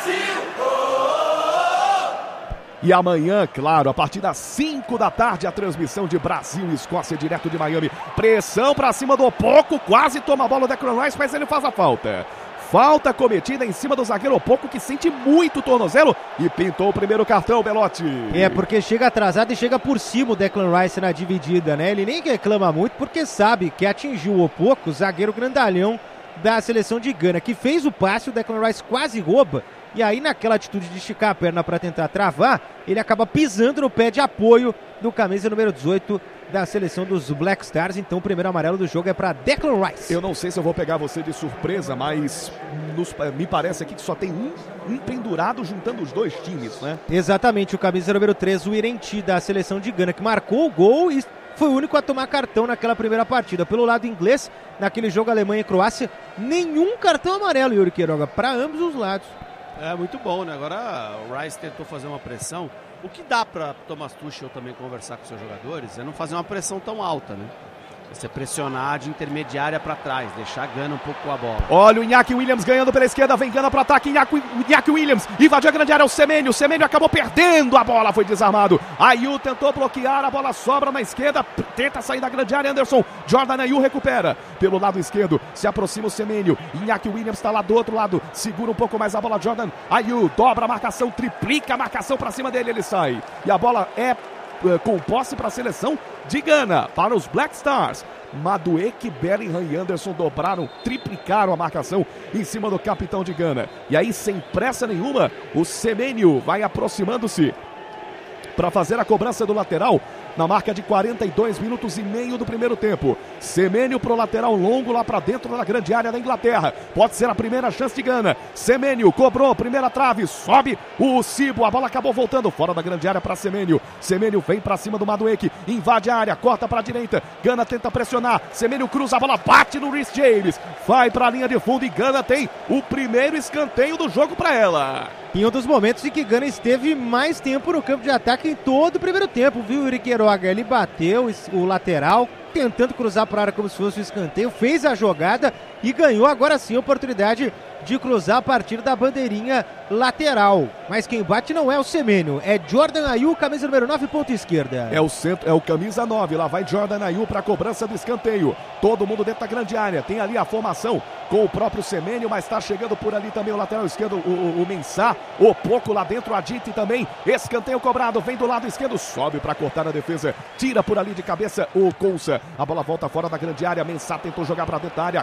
E amanhã, claro, a partir das cinco da tarde, a transmissão de Brasil e Escócia direto de Miami. Pressão pra cima do Opoco, quase toma a bola o Declan Rice, mas ele faz a falta. Falta cometida em cima do zagueiro Opoco, que sente muito o tornozelo e pintou o primeiro cartão, Belotti. É, porque chega atrasado e chega por cima o Declan Rice na dividida, né? Ele nem reclama muito porque sabe que atingiu o Opoco, o zagueiro grandalhão da seleção de Gana, que fez o passe, o Declan Rice quase rouba. E aí, naquela atitude de esticar a perna para tentar travar, ele acaba pisando no pé de apoio do camisa número dezoito da seleção dos Black Stars. Então, o primeiro amarelo do jogo é para Declan Rice. Eu não sei se eu vou pegar você de surpresa, mas nos, me parece aqui que só tem um, um pendurado juntando os dois times, né? Exatamente, o camisa número três, o Irenti, da seleção de Gana, que marcou o gol e foi o único a tomar cartão naquela primeira partida. Pelo lado inglês, naquele jogo Alemanha e Croácia, nenhum cartão amarelo, Yuri Queiroga, para ambos os lados. É muito bom, né? Agora o Rice tentou fazer uma pressão. O que dá para Thomas Tuchel também conversar com seus jogadores é não fazer uma pressão tão alta, né? Você pressionar de intermediária para trás, deixar a Gana um pouco com a bola. Olha o Iñaki Williams ganhando pela esquerda, vem Gana para ataque, Iñaki, Iñaki Williams invadiu a grande área, o Semenyo, o Semenyo acabou perdendo a bola, foi desarmado. Ayew tentou bloquear, a bola sobra na esquerda, tenta sair da grande área, Anderson, Jordan Ayew recupera. Pelo lado esquerdo, se aproxima o Semenyo, Iñaki Williams está lá do outro lado, segura um pouco mais a bola, Jordan Ayew, dobra a marcação, triplica a marcação para cima dele, ele sai. E a bola é com posse para a seleção de Gana, para os Black Stars. Madueke, Bellingham e Anderson dobraram, triplicaram a marcação em cima do capitão de Gana. E aí, sem pressa nenhuma, o Semenyo vai aproximando-se para fazer a cobrança do lateral na marca de quarenta e dois minutos e meio do primeiro tempo. Semenyo pro lateral longo lá para dentro da grande área da Inglaterra. Pode ser a primeira chance de Gana. Semenyo cobrou, primeira trave, sobe o Cibo, a bola acabou voltando fora da grande área para Semenyo. Semenyo vem para cima do Madueke, invade a área, corta para a direita. Gana tenta pressionar, Semenyo cruza a bola, bate no Reece James, vai para a linha de fundo e Gana tem o primeiro escanteio do jogo para ela. Em um dos momentos em que Gana esteve mais tempo no campo de ataque em todo o primeiro tempo, viu, Yuri Queiroga? Ele bateu o lateral, tentando cruzar para a área como se fosse um escanteio, fez a jogada e ganhou agora sim a oportunidade de cruzar a partir da bandeirinha lateral. Mas quem bate não é o Semenyo, é Jordan Ayew, camisa número nove, ponta esquerda. É o centro, é o camisa nove, lá vai Jordan Ayew para a cobrança do escanteio. Todo mundo dentro da grande área, tem ali a formação com o próprio Semenyo, mas está chegando por ali também o lateral esquerdo, o, o, o Mensah, o pouco lá dentro, a Aditi também, escanteio cobrado, vem do lado esquerdo, sobe para cortar a defesa, tira por ali de cabeça o Consa, a bola volta fora da grande área, Mensah tentou jogar para dentro da área, rebate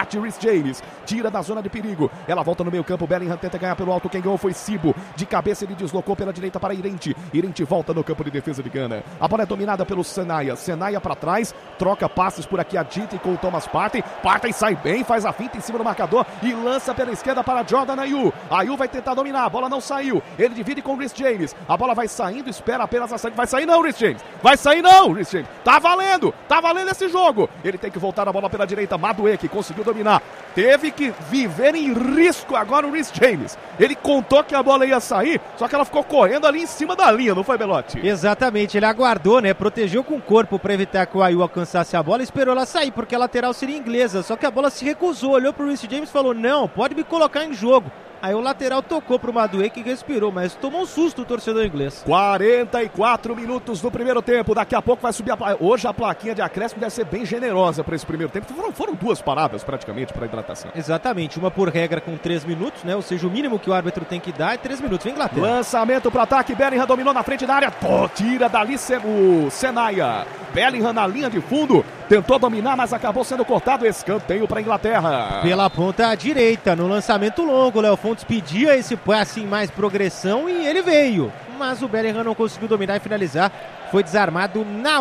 bate Reece James, tira da zona de perigo. Ela volta no meio campo, Bellingham tenta ganhar pelo alto, quem ganhou foi Sibo. De cabeça ele deslocou pela direita para Irente. Irente volta no campo de defesa de Gana. A bola é dominada pelo Senaya. Senaya para trás, troca passes por aqui a Dite com o Thomas Partey. Partey sai bem, faz a finta em cima do marcador e lança pela esquerda para Jordan Ayew. Ayew vai tentar dominar, a bola não saiu. Ele divide com o Reece James. A bola vai saindo, espera apenas a saída. Vai sair não, Reece James. Vai sair não, Reece James. Tá valendo, tá valendo esse jogo. Ele tem que voltar a bola pela direita. Madueke conseguiu dominar. Teve que viver em risco agora o Reece James. Ele contou que a bola ia sair, só que ela ficou correndo ali em cima da linha, não foi, Belotti? Exatamente, ele aguardou, né? Protegeu com o corpo para evitar que o Ayew alcançasse a bola, esperou ela sair, porque a lateral seria inglesa. Só que a bola se recusou, olhou pro Reece James e falou: não, pode me colocar em jogo. Aí o lateral tocou pro Madueke que respirou, mas tomou um susto o torcedor inglês. quarenta e quatro minutos do primeiro tempo, daqui a pouco vai subir a pla... Hoje a plaquinha de acréscimo deve ser bem generosa para esse primeiro tempo. Foram, foram duas paradas praticamente para hidratação. Exatamente, uma por regra com três minutos, né? Ou seja, o mínimo que o árbitro tem que dar é três minutos. Vem Inglaterra. Lançamento para ataque, Bellingham dominou na frente da área, pô, tira dali o Senaya. Bellingham na linha de fundo, tentou dominar, mas acabou sendo cortado. Escanteio para Inglaterra. Pela ponta direita, no lançamento longo, Léo Fontes pedia esse passe em mais progressão e ele veio. Mas o Bellingham não conseguiu dominar e finalizar. Foi desarmado na